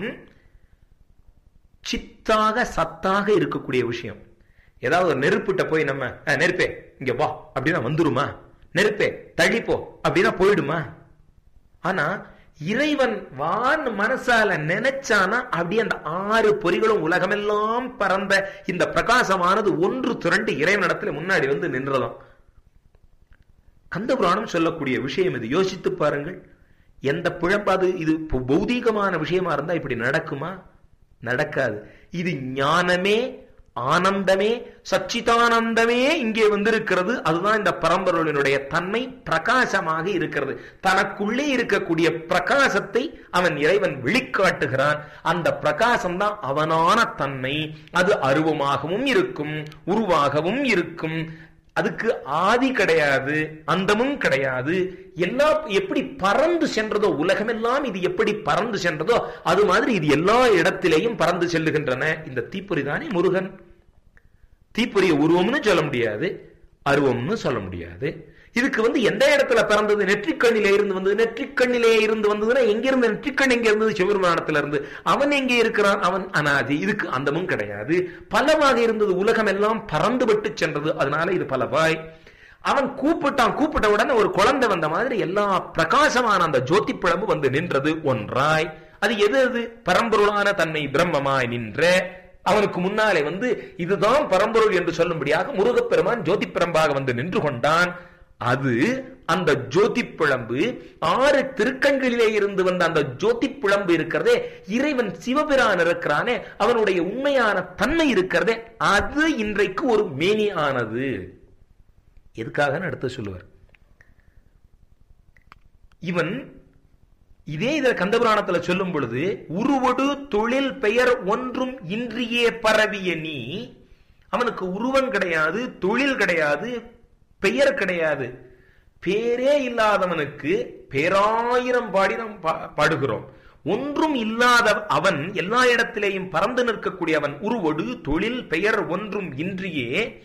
சித்தாக சத்தாக இருக்கக்கூடிய விஷயம். ஏதாவது ஒரு நெருப்பிட்ட போய் நம்ம நெருப்பே இங்க வா அப்படின்னா வந்துருமா? நெருப்பே தள்ளிப்போ அப்படின்னா போயிடுமா? ஆனா இறைவன் வான் மனசால நினைச்சானா அப்படியே அந்த ஆறு பொறிகளும் உலகமெல்லாம் பறந்த இந்த பிரகாசமானது ஒன்று திரண்டு இறைவனிடத்துல முன்னாடி வந்து நின்றதாம். கந்தபுராணம் சொல்லக்கூடிய விஷயம் இது. யோசித்து பாருங்கள். எந்த பிழம்பாது இது பௌதீகமான விஷயமா இருந்தா இப்படி நடக்குமா? நடக்காது. இது ஞானமே, ஆனந்தமே, சச்சிதானந்தமே இங்கே வந்திருக்கிறது. அதுதான் இந்த பரம்பொருளினுடைய தன்மை. பிரகாசமாக இருக்கிறது. தனக்குள்ளே இருக்கக்கூடிய பிரகாசத்தை அவன் இறைவன் வெளிக்காட்டுகிறான். அந்த பிரகாசம் தான் அவனான தன்மை. அது அருவமாகவும் இருக்கும், உருவாகவும் இருக்கும். அதுக்கு ஆதி கிடையாது, அந்தமும் கிடையாது. எல்லாம் எப்படி பறந்து சென்றதோ, உலகமெல்லாம் இது எப்படி பறந்து சென்றதோ அது மாதிரி இது எல்லா இடத்திலேயும் பறந்து செல்லுகின்றன. இந்த தீப்பொறி தானே முருகன். தீப்பொறிய உருவம்னு சொல்ல முடியாது, அருவம்னு சொல்ல முடியாது. இதுக்கு வந்து எந்த இடத்துல பிறந்தது? நெற்றிக்கண்ணிலே இருந்து வந்தது. நெற்றிக்கண்ணிலே இருந்து வந்ததுன்னா எங்கிருந்து? நெற்றிக்கண் எங்க இருந்தது? சிவபெருமானத்துல இருந்து. அவன் எங்கே இருக்கிறான்? அவன் அனாதி. இதுக்கு அந்தமும் கிடையாது. பலவாக இருந்தது. உலகம் எல்லாம் பறந்துபட்டு சென்றது. அதனால இது பலவாய். அவன் கூப்பிட்டான். கூப்பிட்ட உடனே ஒரு குழந்தை வந்த மாதிரி எல்லா பிரகாசமான அந்த ஜோதி பிழம்பு வந்து நின்றது ஒன்றாய். அது எது? அது பரம்பொருளான தன்மை பிரம்மமாய் நின்ற அவனுக்கு முன்னாலே வந்து இதுதான் பரம்பொருள் என்று சொல்லும்படியாக முருகப்பெருமான் ஜோதி பிழம்பாக வந்து நின்று கொண்டான். அது அந்த ஜோதி பிழம்பு ஆறு திருக்கண்களிலே இருந்து வந்த அந்த ஜோதி பிழம்பு இருக்கிறதே, இறைவன் சிவபிரான் இருக்கிறானே, அவனுடைய உண்மையான தன்மை இருக்கிறதே, அது இன்றைக்கு ஒரு மேனி ஆனது. எதுக்காக அடுத்து சொல்லுவார். இவன் இதே இத கந்தபுராணத்துல சொல்லும் பொழுது, உருவடு தொழில் பெயர் ஒன்றும் இன்றியே பரவிய நீ. அவனுக்கு உருவம் கிடையாது, தொழில் கிடையாது, பெயர் கிடையாது. பேரே இல்லாதவனுக்கு பேராயிரம் பாடி நாம் பாடுகிறோம். ஒன்றும் இல்லாத அவன் எல்லா இடத்திலேயும் பறந்து நிற்கக்கூடிய அவன் உருவடு தொழில் பெயர் ஒன்றும் இன்றியே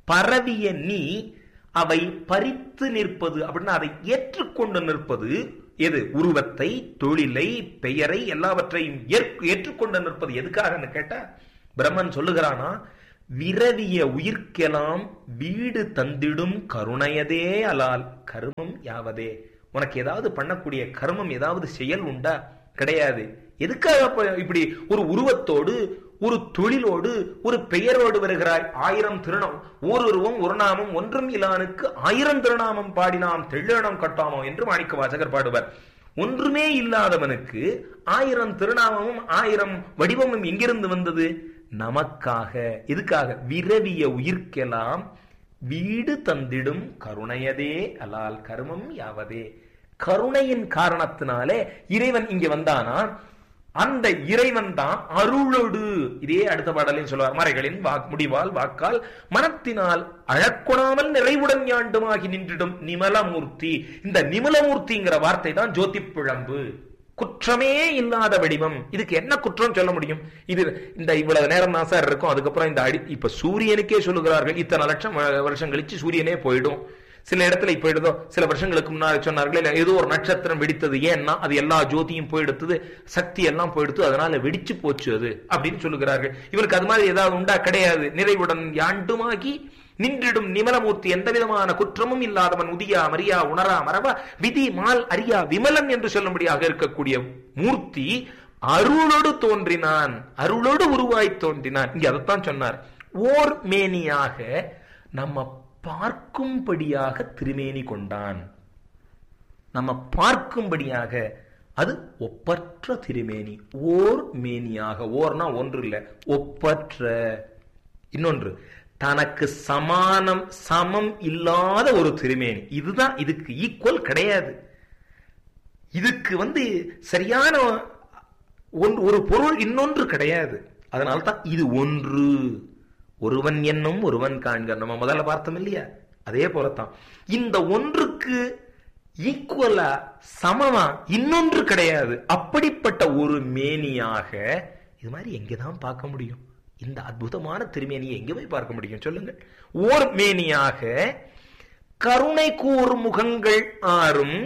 பரவிய நீ அவை பறித்து நிற்பது அப்படின்னா அதை ஏற்றுக்கொண்டு நிற்பது எது? உருவத்தை, தொழிலை, பெயரை எல்லாவற்றையும் ஏற்றுக்கொண்டு நிற்பது எதுக்காகன்னு கேட்டா பிரம்மன் சொல்லுகிறானா, விரவிய உயிர்க்கெல்லாம் வீடு தந்திடும் கருணையதே அலால் கருமம் யாவதே. உனக்கு ஏதாவது பண்ணக்கூடிய கர்மம் ஏதாவது செயல் உண்டா? கிடையாது. எதுக்காக இப்படி ஒரு உருவத்தோடு ஒரு தொழிலோடு ஒரு பெயரோடு வருகிறாய்? ஆயிரம் திருநாமம், ஓருருவம் ஒரு நாமம் ஒன்றும் இலானுக்கு ஆயிரம் திருநாமம் பாடினாம் தெள்ளேனம் கட்டாமோ என்று மாணிக்க வாசகர் பாடுவார். ஒன்றுமே இல்லாதவனுக்கு ஆயிரம் திருநாமமும் ஆயிரம் வடிவமும் எங்கிருந்து வந்தது? நமக்காக. எதுக்காக? விரவிய உயிர்க்கெல்லாம் வீடு தந்திடும் கருணையதே அலால் கர்மம் யாவதே. கருணையின் காரணத்தினாலே இறைவன் இங்க வந்தானா, அந்த இறைவன் தான் அருளோடு. இதே அடுத்த பாடலையும் சொல்வார், மறைகளின் வாக் முடிவால் வாக்கால் மனத்தினால் அழக்கொணாமல் நிறைவுடன் யாண்டுமாகி நின்றிடும் நிமலமூர்த்தி. இந்த நிமலமூர்த்திங்கிற வார்த்தை தான் ஜோதி பிழம்பு, குற்றமே இல்லாத வடிவம். இதுக்கு என்ன குற்றம் சொல்ல முடியும்? இது இந்த இவ்வளவு நேரம் தான் சார் இருக்கும், அதுக்கப்புறம் இந்த அடி இப்ப சூரியனுக்கே சொல்லுகிறார்கள் இத்தனை லட்சம் வருஷம் கழிச்சு சூரியனே போயிடும். சில இடத்துல இப்ப எடுத்தோ சில வருஷங்களுக்கு முன்னாடி சொன்னார்கள் ஏதோ ஒரு நட்சத்திரம் வெடித்தது, ஏன்னா அது எல்லா ஜோதியும் போயிடுத்தது, சக்தி எல்லாம் போயிடுத்து, அதனால வெடிச்சு போச்சு அது அப்படின்னு சொல்லுகிறார்கள். இவருக்கு அது மாதிரி ஏதாவது உண்டா? கிடையாது. நிறைவுடன் யாண்டுமாகி நின்றிடும் நிமலமூர்த்தி, எந்த விதமான குற்றமும் இல்லாதவன், உதியா மரியா உணரா மரபா விதி மால் அரியா விமலன் என்று சொல்லும்படியாக இருக்கக்கூடிய மூர்த்தி அருளோடு தோன்றினான், அருளோடு உருவாய் தோன்றினான். இங்க அதைத்தான் சொன்னார். ஓர் மேனியாக நம்ம பார்க்கும்படியாக திருமேனி கொண்டான். நம்ம பார்க்கும்படியாக, அது ஒப்பற்ற திருமேனி. ஓர் மேனியாக, ஓர்னா ஒன்று இல்ல, ஒப்பற்ற. இன்னொன்று, தனக்கு சமானம் சமம் இல்லாத ஒரு திருமேனி. இதுதான், இதுக்கு ஈக்குவல் கிடையாது. இதுக்கு வந்து சரியான ஒரு பொருள் இன்னொன்று கிடையாது. அதனால்தான் இது ஒன்று. ஒருவன் என்னும் ஒருவன் காண்க, நம்ம முதல்ல பார்த்தோம் இல்லையா? அதே போலத்தான் இந்த ஒன்றுக்கு ஈக்குவலா சமமா இன்னொன்று கிடையாது. அப்படிப்பட்ட ஒரு மேனியாக இது மாதிரி எங்கதான் பார்க்க முடியும்? இந்த அற்புதமான திருமேனியை எங்க போய் பார்க்க முடியும் சொல்லுங்கள்? ஓர் மேனியாக கருணை கூர் முகங்கள் ஆறும்,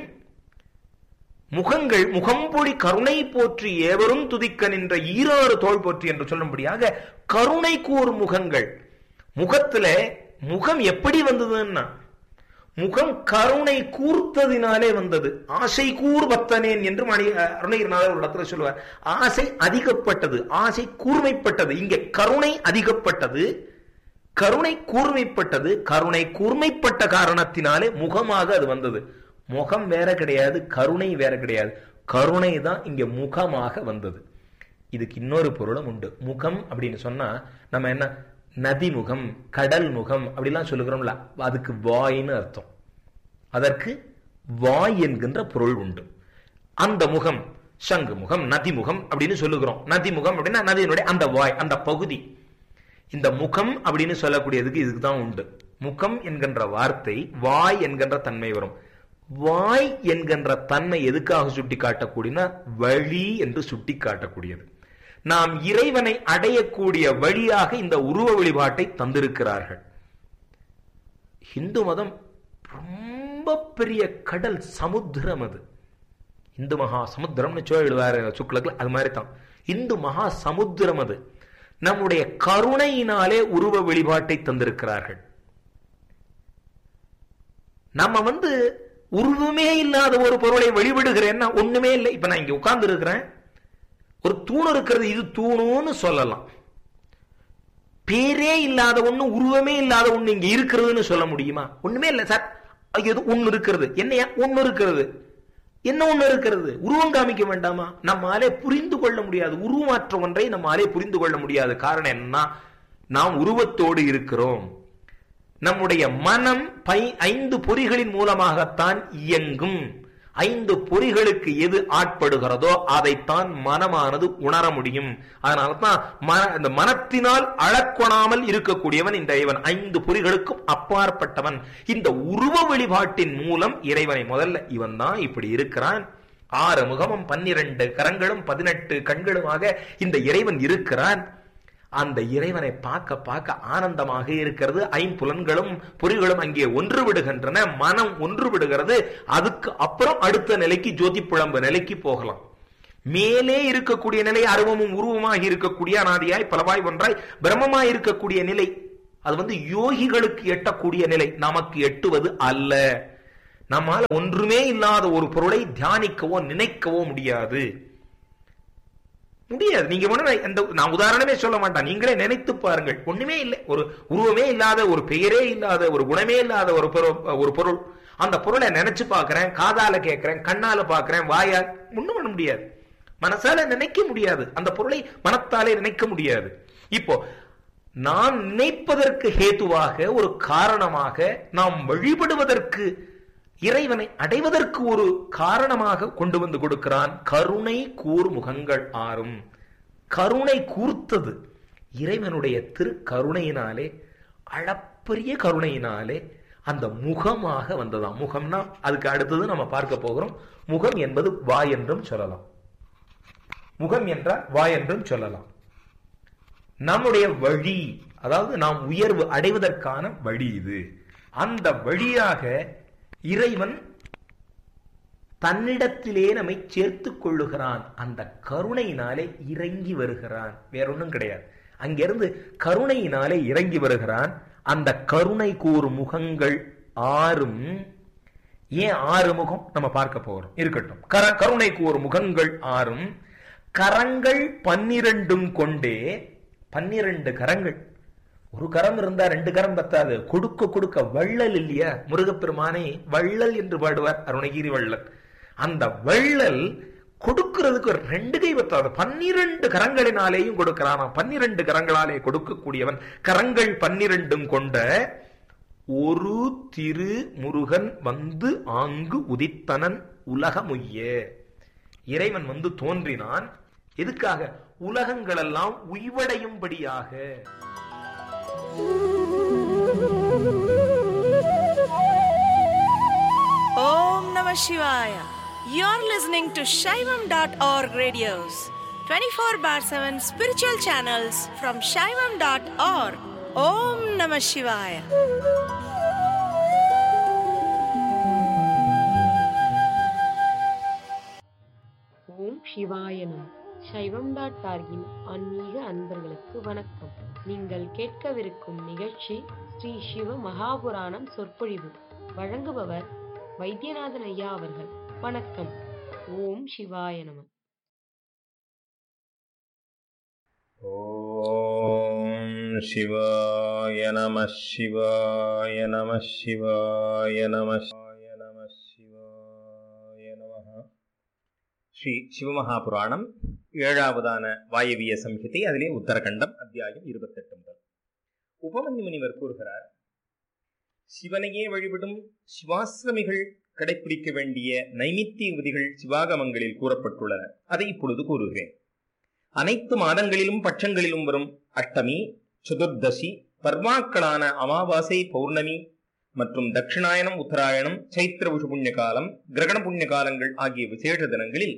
முகங்கள் முகம்பொழி கருணை போற்றி ஏவரும் துதிக்க நின்ற ஈராறு தோள் போற்றி என்று சொல்லும்படியாக கருணை கூர் முகங்கள். முகத்துல முகம் எப்படி வந்ததுன்னா, முகம் கருணை கூர்த்ததினாலே வந்தது. ஆசை கூர் பத்தனேன் என்று மணி அருணகிரிநாதர் ஒரு இடத்துல சொல்லுவார். ஆசை அதிகப்பட்டது, ஆசை கூர்மைப்பட்டது. இங்கே கருணை அதிகப்பட்டது, கருணை கூர்மைப்பட்டது. கருணை கூர்மைப்பட்ட காரணத்தினாலே முகமாக அது வந்தது. முகம் வேற கிடையாது, கருணை வேற கிடையாது. கருணை தான் இங்க முகமாக வந்தது. இதுக்கு இன்னொரு பொருளும் உண்டு. முகம் அப்படின்னு சொன்னா நம்ம என்ன, நதி முகம், கடல் முகம் அப்படிலாம் சொல்லுகிறோம்ல, அதுக்கு வாய்னு அர்த்தம். அதற்கு வாய் என்கின்ற பொருள் உண்டு. அந்த முகம் சங்கு முகம், நதி முகம் அப்படின்னு சொல்லுகிறோம். நதி முகம் அப்படின்னா நதியினுடைய அந்த வாய், அந்த பகுதி. இந்த முகம் அப்படின்னு சொல்லக்கூடியதுக்கு இதுக்கு தான் உண்டு. முகம் என்கின்ற வார்த்தை வாய் என்கின்ற தன்மை வரும். வாய் என்கின்ற தன்மை எதுக்காக சுட்டி காட்டக்கூடியனா, வழி என்று சுட்டி காட்டக்கூடியது. நாம் இறைவனை அடையக்கூடிய வழியாக இந்த உருவ வழிபாட்டை தந்திருக்கிறார்கள். இந்து மதம் ரொம்ப பெரிய கடல் சமுத்திரம். அது இந்து மகா சமுத்திரம்னு சொல்லுவாரு சுக்லக்ல, அது மாதிரி தான் இந்து மகா சமுத்திரம். அது நம்முடைய கருணையினாலே உருவ வழிபாட்டை தந்திருக்கிறார்கள். நம்ம வந்து உருவமே இல்லாத ஒரு பொருளை வழிபடுகிறேன்னா ஒண்ணுமே இல்லை. இப்ப நான் இங்க உட்கார்ந்து இருக்கிறேன், ஒரு தூண் இருக்கிறது, இது தூணுன்னு சொல்லலாம். பேரே இல்லாத ஒண்ணு, உருவமே இல்லாத ஒண்ணு இங்க இருக்கிறதுன்னு சொல்ல முடியுமா? ஒண்ணுமே இல்லை சார், எது ஒண்ணு இருக்கிறது. என்னையா ஒண்ணு இருக்கிறது? என்ன ஒண்ணு இருக்கிறது? உருவம் காமிக்க வேண்டாமா? நம்மாலே புரிந்து கொள்ள முடியாது. உருவமற்ற ஒன்றை நம்மாலே புரிந்து கொள்ள முடியாது. காரணம் என்னன்னா, நாம் உருவத்தோடு இருக்கிறோம். நம்முடைய மனம் பை ஐந்து பொறிகளின் மூலமாகத்தான் இயங்கும். ஐந்து பொறிகளுக்கு எது ஆட்படுகிறதோ அதைத்தான் மனமானது உணர முடியும். அதனால்தான் இந்த மனத்தினால் அளக்கொணாமல் இருக்கக்கூடியவன் இந்த இறைவன். ஐந்து பொறிகளுக்கும் அப்பாற்பட்டவன். இந்த உருவ வழிபாட்டின் மூலம் இறைவனை முதல்ல இவன் தான் இப்படி இருக்கிறான். ஆறு முகமும் பன்னிரண்டு கரங்களும் பதினெட்டு கண்களுமாக இந்த இறைவன் இருக்கிறான். அந்த இறைவனை பார்க்க பார்க்க ஆனந்தமாக இருக்கிறது. ஐம்புலன்களும் பொறிகளும் அங்கே ஒன்று விடுகின்றன, மனம் ஒன்று விடுகிறது. அதுக்கு அப்புறம் அடுத்த நிலைக்கு ஜோதி புலம்பு நிலைக்கு போகலாம். மேலே இருக்கக்கூடிய நிலை அருவமும் உருவமாக இருக்கக்கூடிய அனாதியாய் பலவாய் ஒன்றாய் பிரம்மமாய் இருக்கக்கூடிய நிலை, அது வந்து யோகிகளுக்கு எட்டக்கூடிய நிலை, நமக்கு எட்டுவது அல்ல. நம்மால் ஒன்றுமே இல்லாத ஒரு பொருளை தியானிக்கவோ நினைக்கவோ முடியாது முடியாது. நீங்க அந்த நான் உதாரணமே சொல்ல மாட்டேன், நீங்களே நினைத்து பாருங்கள். ஒண்ணுமே இல்லை, ஒரு உருவமே இல்லாத, ஒரு பெயரே இல்லாத, ஒரு குணமே இல்லாத ஒரு ஒரு பொருள். அந்த பொருளை நினைச்சு பார்க்கிறேன், காதால கேட்கிறேன், கண்ணால பார்க்கிறேன், வாயா ஒண்ணும் பண்ண முடியாது, மனசால நினைக்க முடியாது, அந்த பொருளை மனத்தாலே நினைக்க முடியாது. இப்போ நான் நினைப்பதற்கு ஹேத்துவாக ஒரு காரணமாக, நாம் வழிபடுவதற்கு இறைவனை அடைவதற்கு ஒரு காரணமாக கொண்டு வந்து கொடுக்கிறான். கருணை கூர் முகங்கள் ஆறும். கருணை கூர்த்தது இறைவனுடைய திரு கருணையினாலே, அளப்பரிய கருணையினாலே அந்த முகமாக வந்ததாம். முகம்னா அதுக்கு அடுத்தது நம்ம பார்க்க போகிறோம். முகம் என்பது வாய் என்றும் சொல்லலாம், முகம் என்றால் வாய் என்றும் சொல்லலாம். நம்முடைய வழி, அதாவது நாம் உயர்வு அடைவதற்கான வழி இது. அந்த வழியாக இறைவன் தன்னிடத்திலே நம்மை சேர்த்து கொள்ளுகிறான். அந்த கருணையினாலே இறங்கி வருகிறான், வேறொன்னும் கிடையாது. அங்கிருந்து கருணையினாலே இறங்கி வருகிறான். அந்த கருணை கூறு முகங்கள் ஆறும். ஏன் ஆறு முகம் நம்ம பார்க்க போகிறோம், இருக்கட்டும். கருணை கூறு முகங்கள் ஆறும், கரங்கள் பன்னிரண்டும் கொண்டே. பன்னிரண்டு கரங்கள், ஒரு கரம் இருந்தா ரெண்டு கரம் பத்தாது, கொடுக்க கொடுக்க வள்ளல் இல்லையா முருகப்பெருமானை வள்ளல் என்று பாடுவார் அருணகிரி வள்ளல். அந்த வள்ளல் கொடுக்கிறதுக்கு ஒரு ரெண்டு கை பத்தாது, பன்னிரண்டு கரங்களினாலேயும் கொடுக்கிறான். பன்னிரண்டு கரங்களாலே கொடுக்கக்கூடியவன். கரங்கள் பன்னிரண்டும் கொண்ட ஒரு திரு முருகன் வந்து ஆங்கு உதித்தனன் உலகமுய்ய. இறைவன் வந்து தோன்றினான் எதுக்காக? உலகங்கள் எல்லாம் உய்வடையும்படியாக. Om Namah Shivaya. You're listening to Shaivam dot org radios, twenty-four bar seven spiritual channels from Shaivam dot org. Om Namah Shivaya. ஓம் சிவாயனம். சைவம் டாட் ஆர்கின் ஆன்மீக அன்பர்களுக்கு வணக்கம். நீங்கள் கேட்கவிருக்கும் நிகழ்ச்சி ஸ்ரீ சிவ மகாபுராணம் சொற்பொழிவு. வழங்குபவர் வைத்தியநாதன் ஐயா அவர்கள். வணக்கம். ஓம் சிவாய நம. ஓம் சிவாய நம. சிவாய நம. சிவாய நம. நம சிவாய நம. ஸ்ரீ சிவமகாபுராணம் ஏழாவதான வாயவிய சம்ஹிதை, அதிலே உத்தரகண்டம், அத்தியாயம் இருபத்தெட்டு முதல். உபமன்யு முனிவர் கூறுகிறார், சிவனையே வழிபடும் சிவாசிரமிகள் கடைபிடிக்க வேண்டிய நைமித்திய விதிகள் சிவாகமங்களில் கூறப்பட்டுள்ளன. அதை இப்பொழுது கூறுகிறேன். அனைத்து மாதங்களிலும் பட்சங்களிலும் வரும் அஷ்டமி, சதுர்தசி, பர்வாக்களான அமாவாசை, பௌர்ணமி மற்றும் தட்சிணாயனம், உத்தராயணம், சைத்திர விஷு புண்ணிய காலம், கிரகண புண்ணிய காலங்கள் ஆகிய விசேஷ தினங்களில்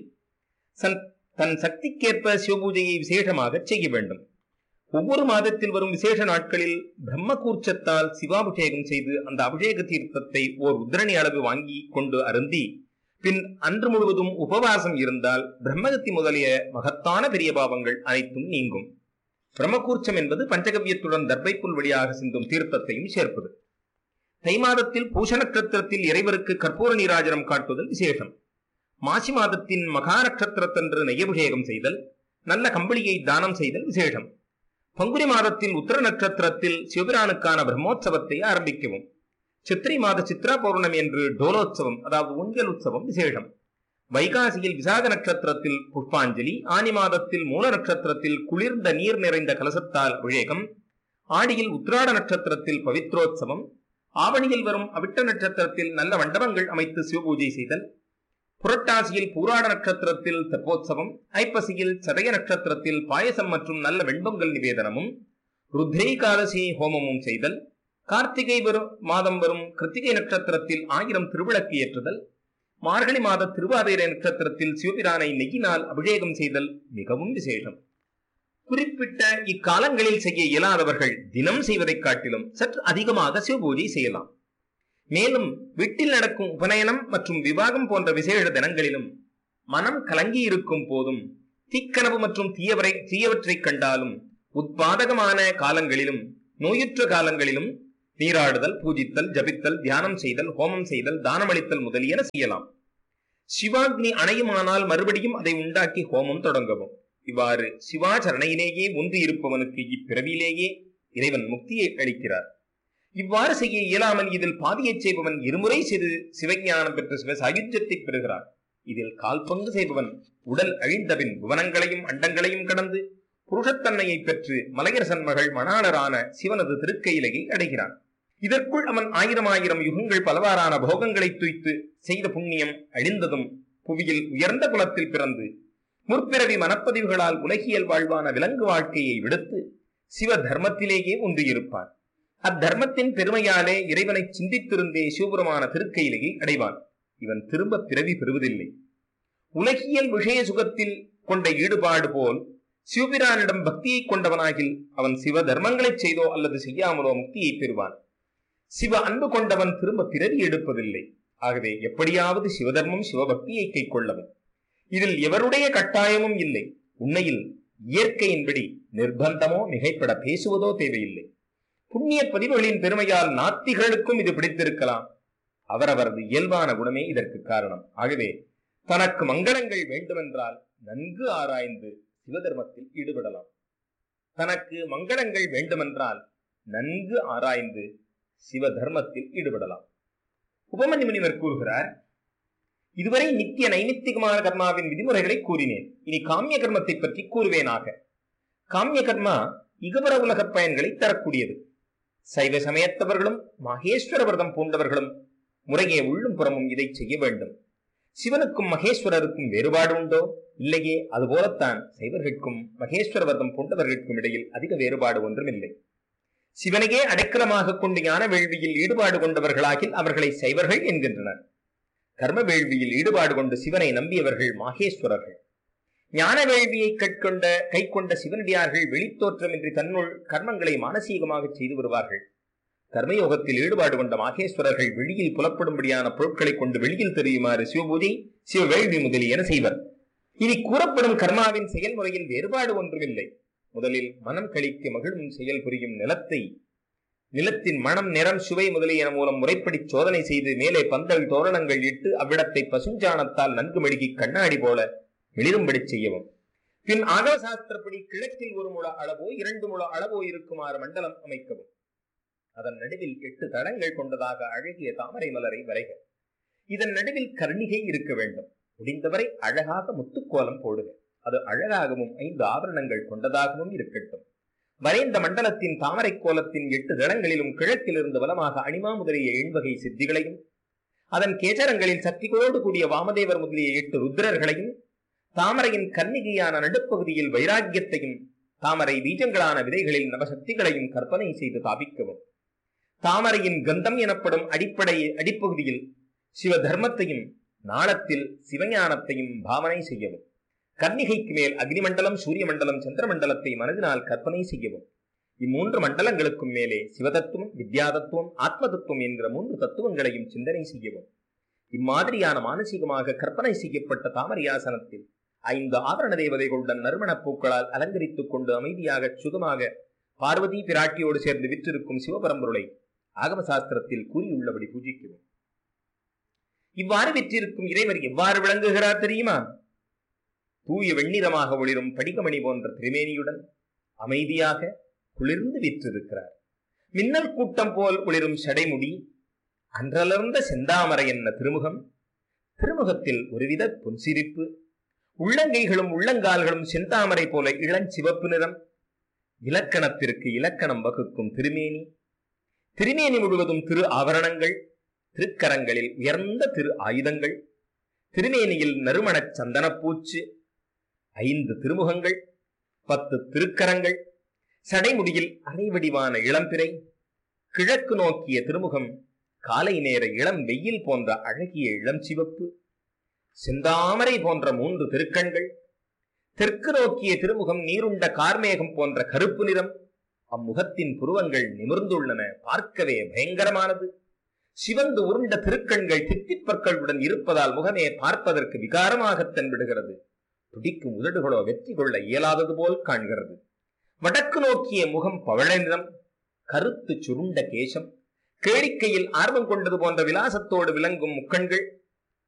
தன் சக்திக்கேற்ப சிவபூஜையை விசேஷமாக செய்ய வேண்டும். ஒவ்வொரு மாதத்தில் வரும் விசேஷ நாட்களில் பிரம்ம கூர்ச்சத்தால் சிவாபிஷேகம் செய்து அந்த அபிஷேக தீர்த்தத்தை ஓர் உத்திரணி அளவு வாங்கி கொண்டு அருந்தி பின் அன்று முழுவதும் உபவாசம் இருந்தால் பிரம்மகத்தி முதலிய மகத்தான பெரிய பாவங்கள் அனைத்தும் நீங்கும். பிரம்மகூர்ச்சம் என்பது பஞ்சகவ்யத்துடன் தர்பைப்புல் வழியாக சிந்தும் தீர்த்தத்தையும் சேர்ப்பது. தை மாதத்தில் பூஷ நட்சத்திரத்தில் இறைவருக்கு கற்பூர நீராஜனம் காட்டுதல் விசேஷம். மாசி மாதத்தின் மகா நட்சத்திரத்தன்று நெய்யபிஷேகம் செய்தல், நல்ல கம்பளியை தானம் செய்தல் விசேஷம். பங்குனி மாதத்தில் உத்தர நட்சத்திரத்தில் சிவபிரானுக்கான பிரம்மோற்சவத்தை ஆரம்பிக்கவும். சித்திரை மாத சித்ரா பௌர்ணமி என்று டோலோத்சவம், அதாவது ஊஞ்சல் உற்சவம் விசேஷம். வைகாசியில் விசாக நட்சத்திரத்தில் புஷ்பாஞ்சலி, ஆனி மாதத்தில் மூல நட்சத்திரத்தில் குளிர்ந்த நீர் நிறைந்த கலசத்தால் அபிஷேகம், ஆடியில் உத்திராட நட்சத்திரத்தில் பவித்ரோத்சவம், ஆவணியில் வரும் அவிட்ட நட்சத்திரத்தில் நல்ல மண்டபங்கள் அமைத்து சிவபூஜை செய்தல், புரட்டாசியில் பூராட நட்சத்திரத்தில் தெப்போத்சவம், ஐப்பசியில் சதய நட்சத்திரத்தில் பாயசம் மற்றும் நல்ல வெண்பொங்கல் நிவேதனமும், ருத்ரேகாதசி ஹோமமும் செய்தல், கார்த்திகை வரும் மாதம் வரும் கிருத்திகை நட்சத்திரத்தில் ஆயிரம் திருவிளக்கு ஏற்றுதல், மார்கழி மாத திருவாதிரை நட்சத்திரத்தில் சிவபிரானை நெய்யினால் அபிஷேகம் செய்தல் மிகவும் விசேஷம். குறிப்பிட்ட இக்காலங்களில் செய்ய இயலாதவர்கள் தினம் செய்வதைக் காட்டிலும் சற்று அதிகமாக சிவபூஜை செய்யலாம். மேலும் வீட்டில் நடக்கும் உபநயனம் மற்றும் விவாகம் போன்ற விசேஷ தினங்களிலும் மனம் கலங்கி இருக்கும் போதும் தீக்கனவு மற்றும் தீயவரை தீயவற்றை கண்டாலும் உத்பாதகமான காலங்களிலும் நோயுற்ற காலங்களிலும் நீராடுதல், பூஜித்தல், ஜபித்தல், தியானம் செய்தல், ஹோமம் செய்தல், தானமளித்தல் முதலியன செய்யலாம். சிவாக்னி அணையுமானால் மறுபடியும் அதை உண்டாக்கி ஹோமம் தொடங்கவும். இவ்வாறு சிவாச்சரணையிலேயே ஒன்று இருப்பவனுக்கு இப்பிறவியிலேயே இறைவன் முக்தியை அளிக்கிறார். இவ்வாறு செய்ய இயலாமல் இதில் பாதியை செய்பவன் இருமுறை செய்து சிவஞானம் பெற்ற சிவ சாயுஜ்யத்தை பெறுகிறார். இதில் கால் பங்கு செய்பவன் உடல் அழிந்தபின் புவனங்களையும் அண்டங்களையும் கடந்து புருஷத்தன்மையை பெற்று மலையரசன் மகள் மணாளரான சிவனது திருக்கையிலையை அடைகிறான். இதற்குள் அவன் ஆயிரம் ஆயிரம் யுகங்கள் பலவாறான போகங்களை துய்த்து செய்த புண்ணியம் அழிந்ததும் புவியில் உயர்ந்த குலத்தில் பிறந்து முற்பிறவி மனப்பதிவுகளால் உலகியல் வாழ்வான விலங்கு வாழ்க்கையை விடுத்து சிவ தர்மத்திலேயே ஒன்று இருப்பான். அத்தர்மத்தின் பெருமையாலே இறைவனை சிந்தித்திருந்தே சிவபுரமான திருக்கையிலையை அடைவான். இவன் திரும்ப பிறவி பெறுவதில்லை. உலகியல் விஷய சுகத்தில் கொண்ட ஈடுபாடு போல் சிவபிரானிடம் பக்தியை கொண்டவனாகில் அவன் சிவ தர்மங்களை செய்தோ அல்லது செய்யாமலோ முக்தியை பெறுவான். சிவ அன்பு கொண்டவன் திரும்ப பிறவி எடுப்பதில்லை. ஆகவே எப்படியாவது சிவதர்மம் சிவபக்தியை கை கொள்ளவும். இதில் எவருடைய கட்டாயமும் இல்லை. உண்மையில் இயற்கையின்படி நிர்பந்தமோ மிகைப்பட பேசுவதோ தேவையில்லை. புண்ணிய பதிவுகளின் பெருமையால் நாத்திகளுக்கும் இது பிடித்திருக்கலாம். அவரவரது இயல்பான குணமே இதற்கு காரணம். ஆகவே தனக்கு மங்களங்கள் வேண்டுமென்றால் நன்கு ஆராய்ந்து சிவதர்மத்தில் ஈடுபடலாம். தனக்கு மங்களங்கள் வேண்டுமென்றால் நன்கு ஆராய்ந்து சிவ தர்மத்தில் ஈடுபடலாம். உபமன்யு முனிவர் கூறுகிறார், இதுவரை நித்திய நைமித்திகமான கர்மாவின் விதிமுறைகளை கூறினேன். இனி காமிய கர்மத்தை பற்றி கூறுவேனாக. காமிய கர்மா இகபர உலக பயன்களை தரக்கூடியது. சைவ சமயத்தவர்களும் மகேஸ்வர விரதம் பூண்டவர்களும் முறையே உள்ளும் புறமும் இதை செய்ய வேண்டும். சிவனுக்கும் மகேஸ்வரருக்கும் வேறுபாடு உண்டோ? இல்லையே. அதுபோலத்தான் சைவர்களுக்கும் மகேஸ்வர விரதம் பூண்டவர்களுக்கும் இடையில் அதிக வேறுபாடு ஒன்றும் இல்லை. சிவனையே அடைக்கலமாக கொண்டு ஞான வேள்வியில் ஈடுபாடு கொண்டவர்களாகில் அவர்களை சைவர்கள் என்கின்றனர். கர்ம வேள்வியில் ஈடுபாடு கொண்டு சிவனை நம்பியவர்கள் மாகேஸ்வரர்கள். ஞான வேள்வியை கற்கொண்ட கை கொண்ட சிவனடியார்கள் வெளித்தோற்றமின்றி தன்னுள் கர்மங்களை மானசீகமாக செய்து வருவார்கள். கர்மயோகத்தில் ஈடுபாடு கொண்ட மாகேஸ்வரர்கள் வெளியில் புலப்படும்படியான பொருட்களை கொண்டு வெளியில் தெரியுமாறு சிவபூஜை, சிவ வேள்வி முதலியன செய்வர். இனி கூறப்படும் கர்மாவின் செயல்முறையில் வேறுபாடு ஒன்றுமில்லை. முதலில் மனம் கழிக்க மகிழும் செயல் புரியும் நிலத்தை நிலத்தின் மனம், நிறம், சுவை முதலியன மூலம் முறைப்படி சோதனை செய்து மேலே பந்தல் தோரணங்கள் இட்டு அவ்விடத்தை பசுஞ்சாணத்தால் நன்கு மெழுகி கண்ணாடி போல வெளிரும்படி செய்யவும். பின் ஆகவ சாஸ்திரப்படி கிழக்கில் ஒரு முழ அளவோ இரண்டு முழ அளவோ இருக்குமாறு மண்டலம் அமைக்கவும். அதன் நடுவில் எட்டு தடங்கள் கொண்டதாக அழகிய தாமரை மலரை வரைக. இதன் நடுவில் கர்ணிகை இருக்க வேண்டும். முடிந்தவரை அழகாக முத்துக்கோலம் போடுக. அது அழகாகவும் ஐந்து ஆபரணங்கள் கொண்டதாகவும் இருக்கட்டும். வரைந்த மண்டலத்தின் தாமரை கோலத்தின் எட்டு தளங்களிலும் கிழக்கிலிருந்து வலமாக அணிமா முதலிய எண்வகை சித்திகளையும் அதன் கேச்சரங்களில் சக்திகளோடு கூடிய வாமதேவர் முதலிய எட்டு ருத்ரர்களையும் தாமரையின் கன்னிகையான நடுப்பகுதியில் வைராக்கியத்தையும் தாமரை பீஜங்களான விதைகளில் நவசக்திகளையும் கற்பனை செய்து தாபிக்கவும். தாமரையின் கந்தம் எனப்படும் அடிப்படை அடிப்பகுதியில் சிவ தர்மத்தையும் நாளத்தில் சிவஞானத்தையும் பாவனை செய்யவும். கன்னிகைக்கு மேல் அக்னிமண்டலம், சூரிய மண்டலம், சந்திர மண்டலத்தை மனதினால் கற்பனை செய்யவும். இம்மூன்று மண்டலங்களுக்கும் மேலே சிவதத்துவம், வித்யாதத்துவம், ஆத்ம தத்துவம் என்கிற மூன்று தத்துவங்களையும் சிந்தனை செய்யவும். இம்மாதிரியான மானசீகமாக கற்பனை செய்யப்பட்ட தாமரையாசனத்தில் ஐந்து ஆபரண தேவதைகளுடன் நறுமணப் பூக்களால் அலங்கரித்துக் கொண்டு அமைதியாக சுகமாக பார்வதி பிராட்டியோடு சேர்ந்து விற்றிருக்கும் சிவபரம்பொருளை ஆகம சாஸ்திரத்தில் கூறியுள்ளபடி பூஜிக்கவும். இவ்வாறு விற்றிருக்கும் இறைவர் எவ்வாறு விளங்குகிறார் தெரியுமா? தூய வெண்ணிறமாக ஒளிரும் படிகமணி போன்ற திருமேனியுடன் அமைதியாக குளிர்ந்து விற்றிருக்கிறார். மின்னல் கூட்டம் போல் ஒளிரும் சடைமுடி, அன்றலர்ந்த செந்தாமரை என்ன திருமுகம், திருமுகத்தில் ஒருவித புன்சிரிப்பு, உள்ளங்கைகளும் உள்ளங்கால்களும் செந்தாமரை போல இளஞ்சிவப்பு நிறம், இலக்கணத்திற்கு இலக்கணம் வகுக்கும் திருமேனி, திருமேனி முழுவதும் திரு ஆபரணங்கள், திருக்கரங்களில் உயர்ந்த திரு ஆயுதங்கள், திருமேனியில் நறுமணச் சந்தனப்பூச்சு, ஐந்து திருமுகங்கள், பத்து திருக்கரங்கள், சடைமுடியில் அரைவடிவான இளம்பிறை, கிழக்கு நோக்கிய திருமுகம், காலை நேர இளம் வெயில் போன்ற அழகிய இளம் சிவப்பு, செந்தாமரை போன்ற மூன்று திருக்கண்கள், தெற்கு நோக்கிய திருமுகம் நீருண்ட கார்மேகம் போன்ற கருப்பு நிறம். அம்முகத்தின் புருவங்கள் நிமிர்ந்துள்ளன. பார்க்கவே பயங்கரமானது. சிவந்து உருண்ட திருக்கண்கள் தித்திப்பற்களுடன் இருப்பதால் முகமே பார்ப்பதற்கு விகாரமாக தென்படுகிறது. துடிக்கும் உதடுகளோ வெற்றி கொள்ள இயலாதது போல் காண்கிறது. வடக்கு நோக்கிய முகம் பவழ நிறம், கருத்து சுருண்ட கேசம், கேளிக்கையில் ஆர்வம் கொண்டது போன்ற விலாசத்தோடு விளங்கும் முக்கண்கள்,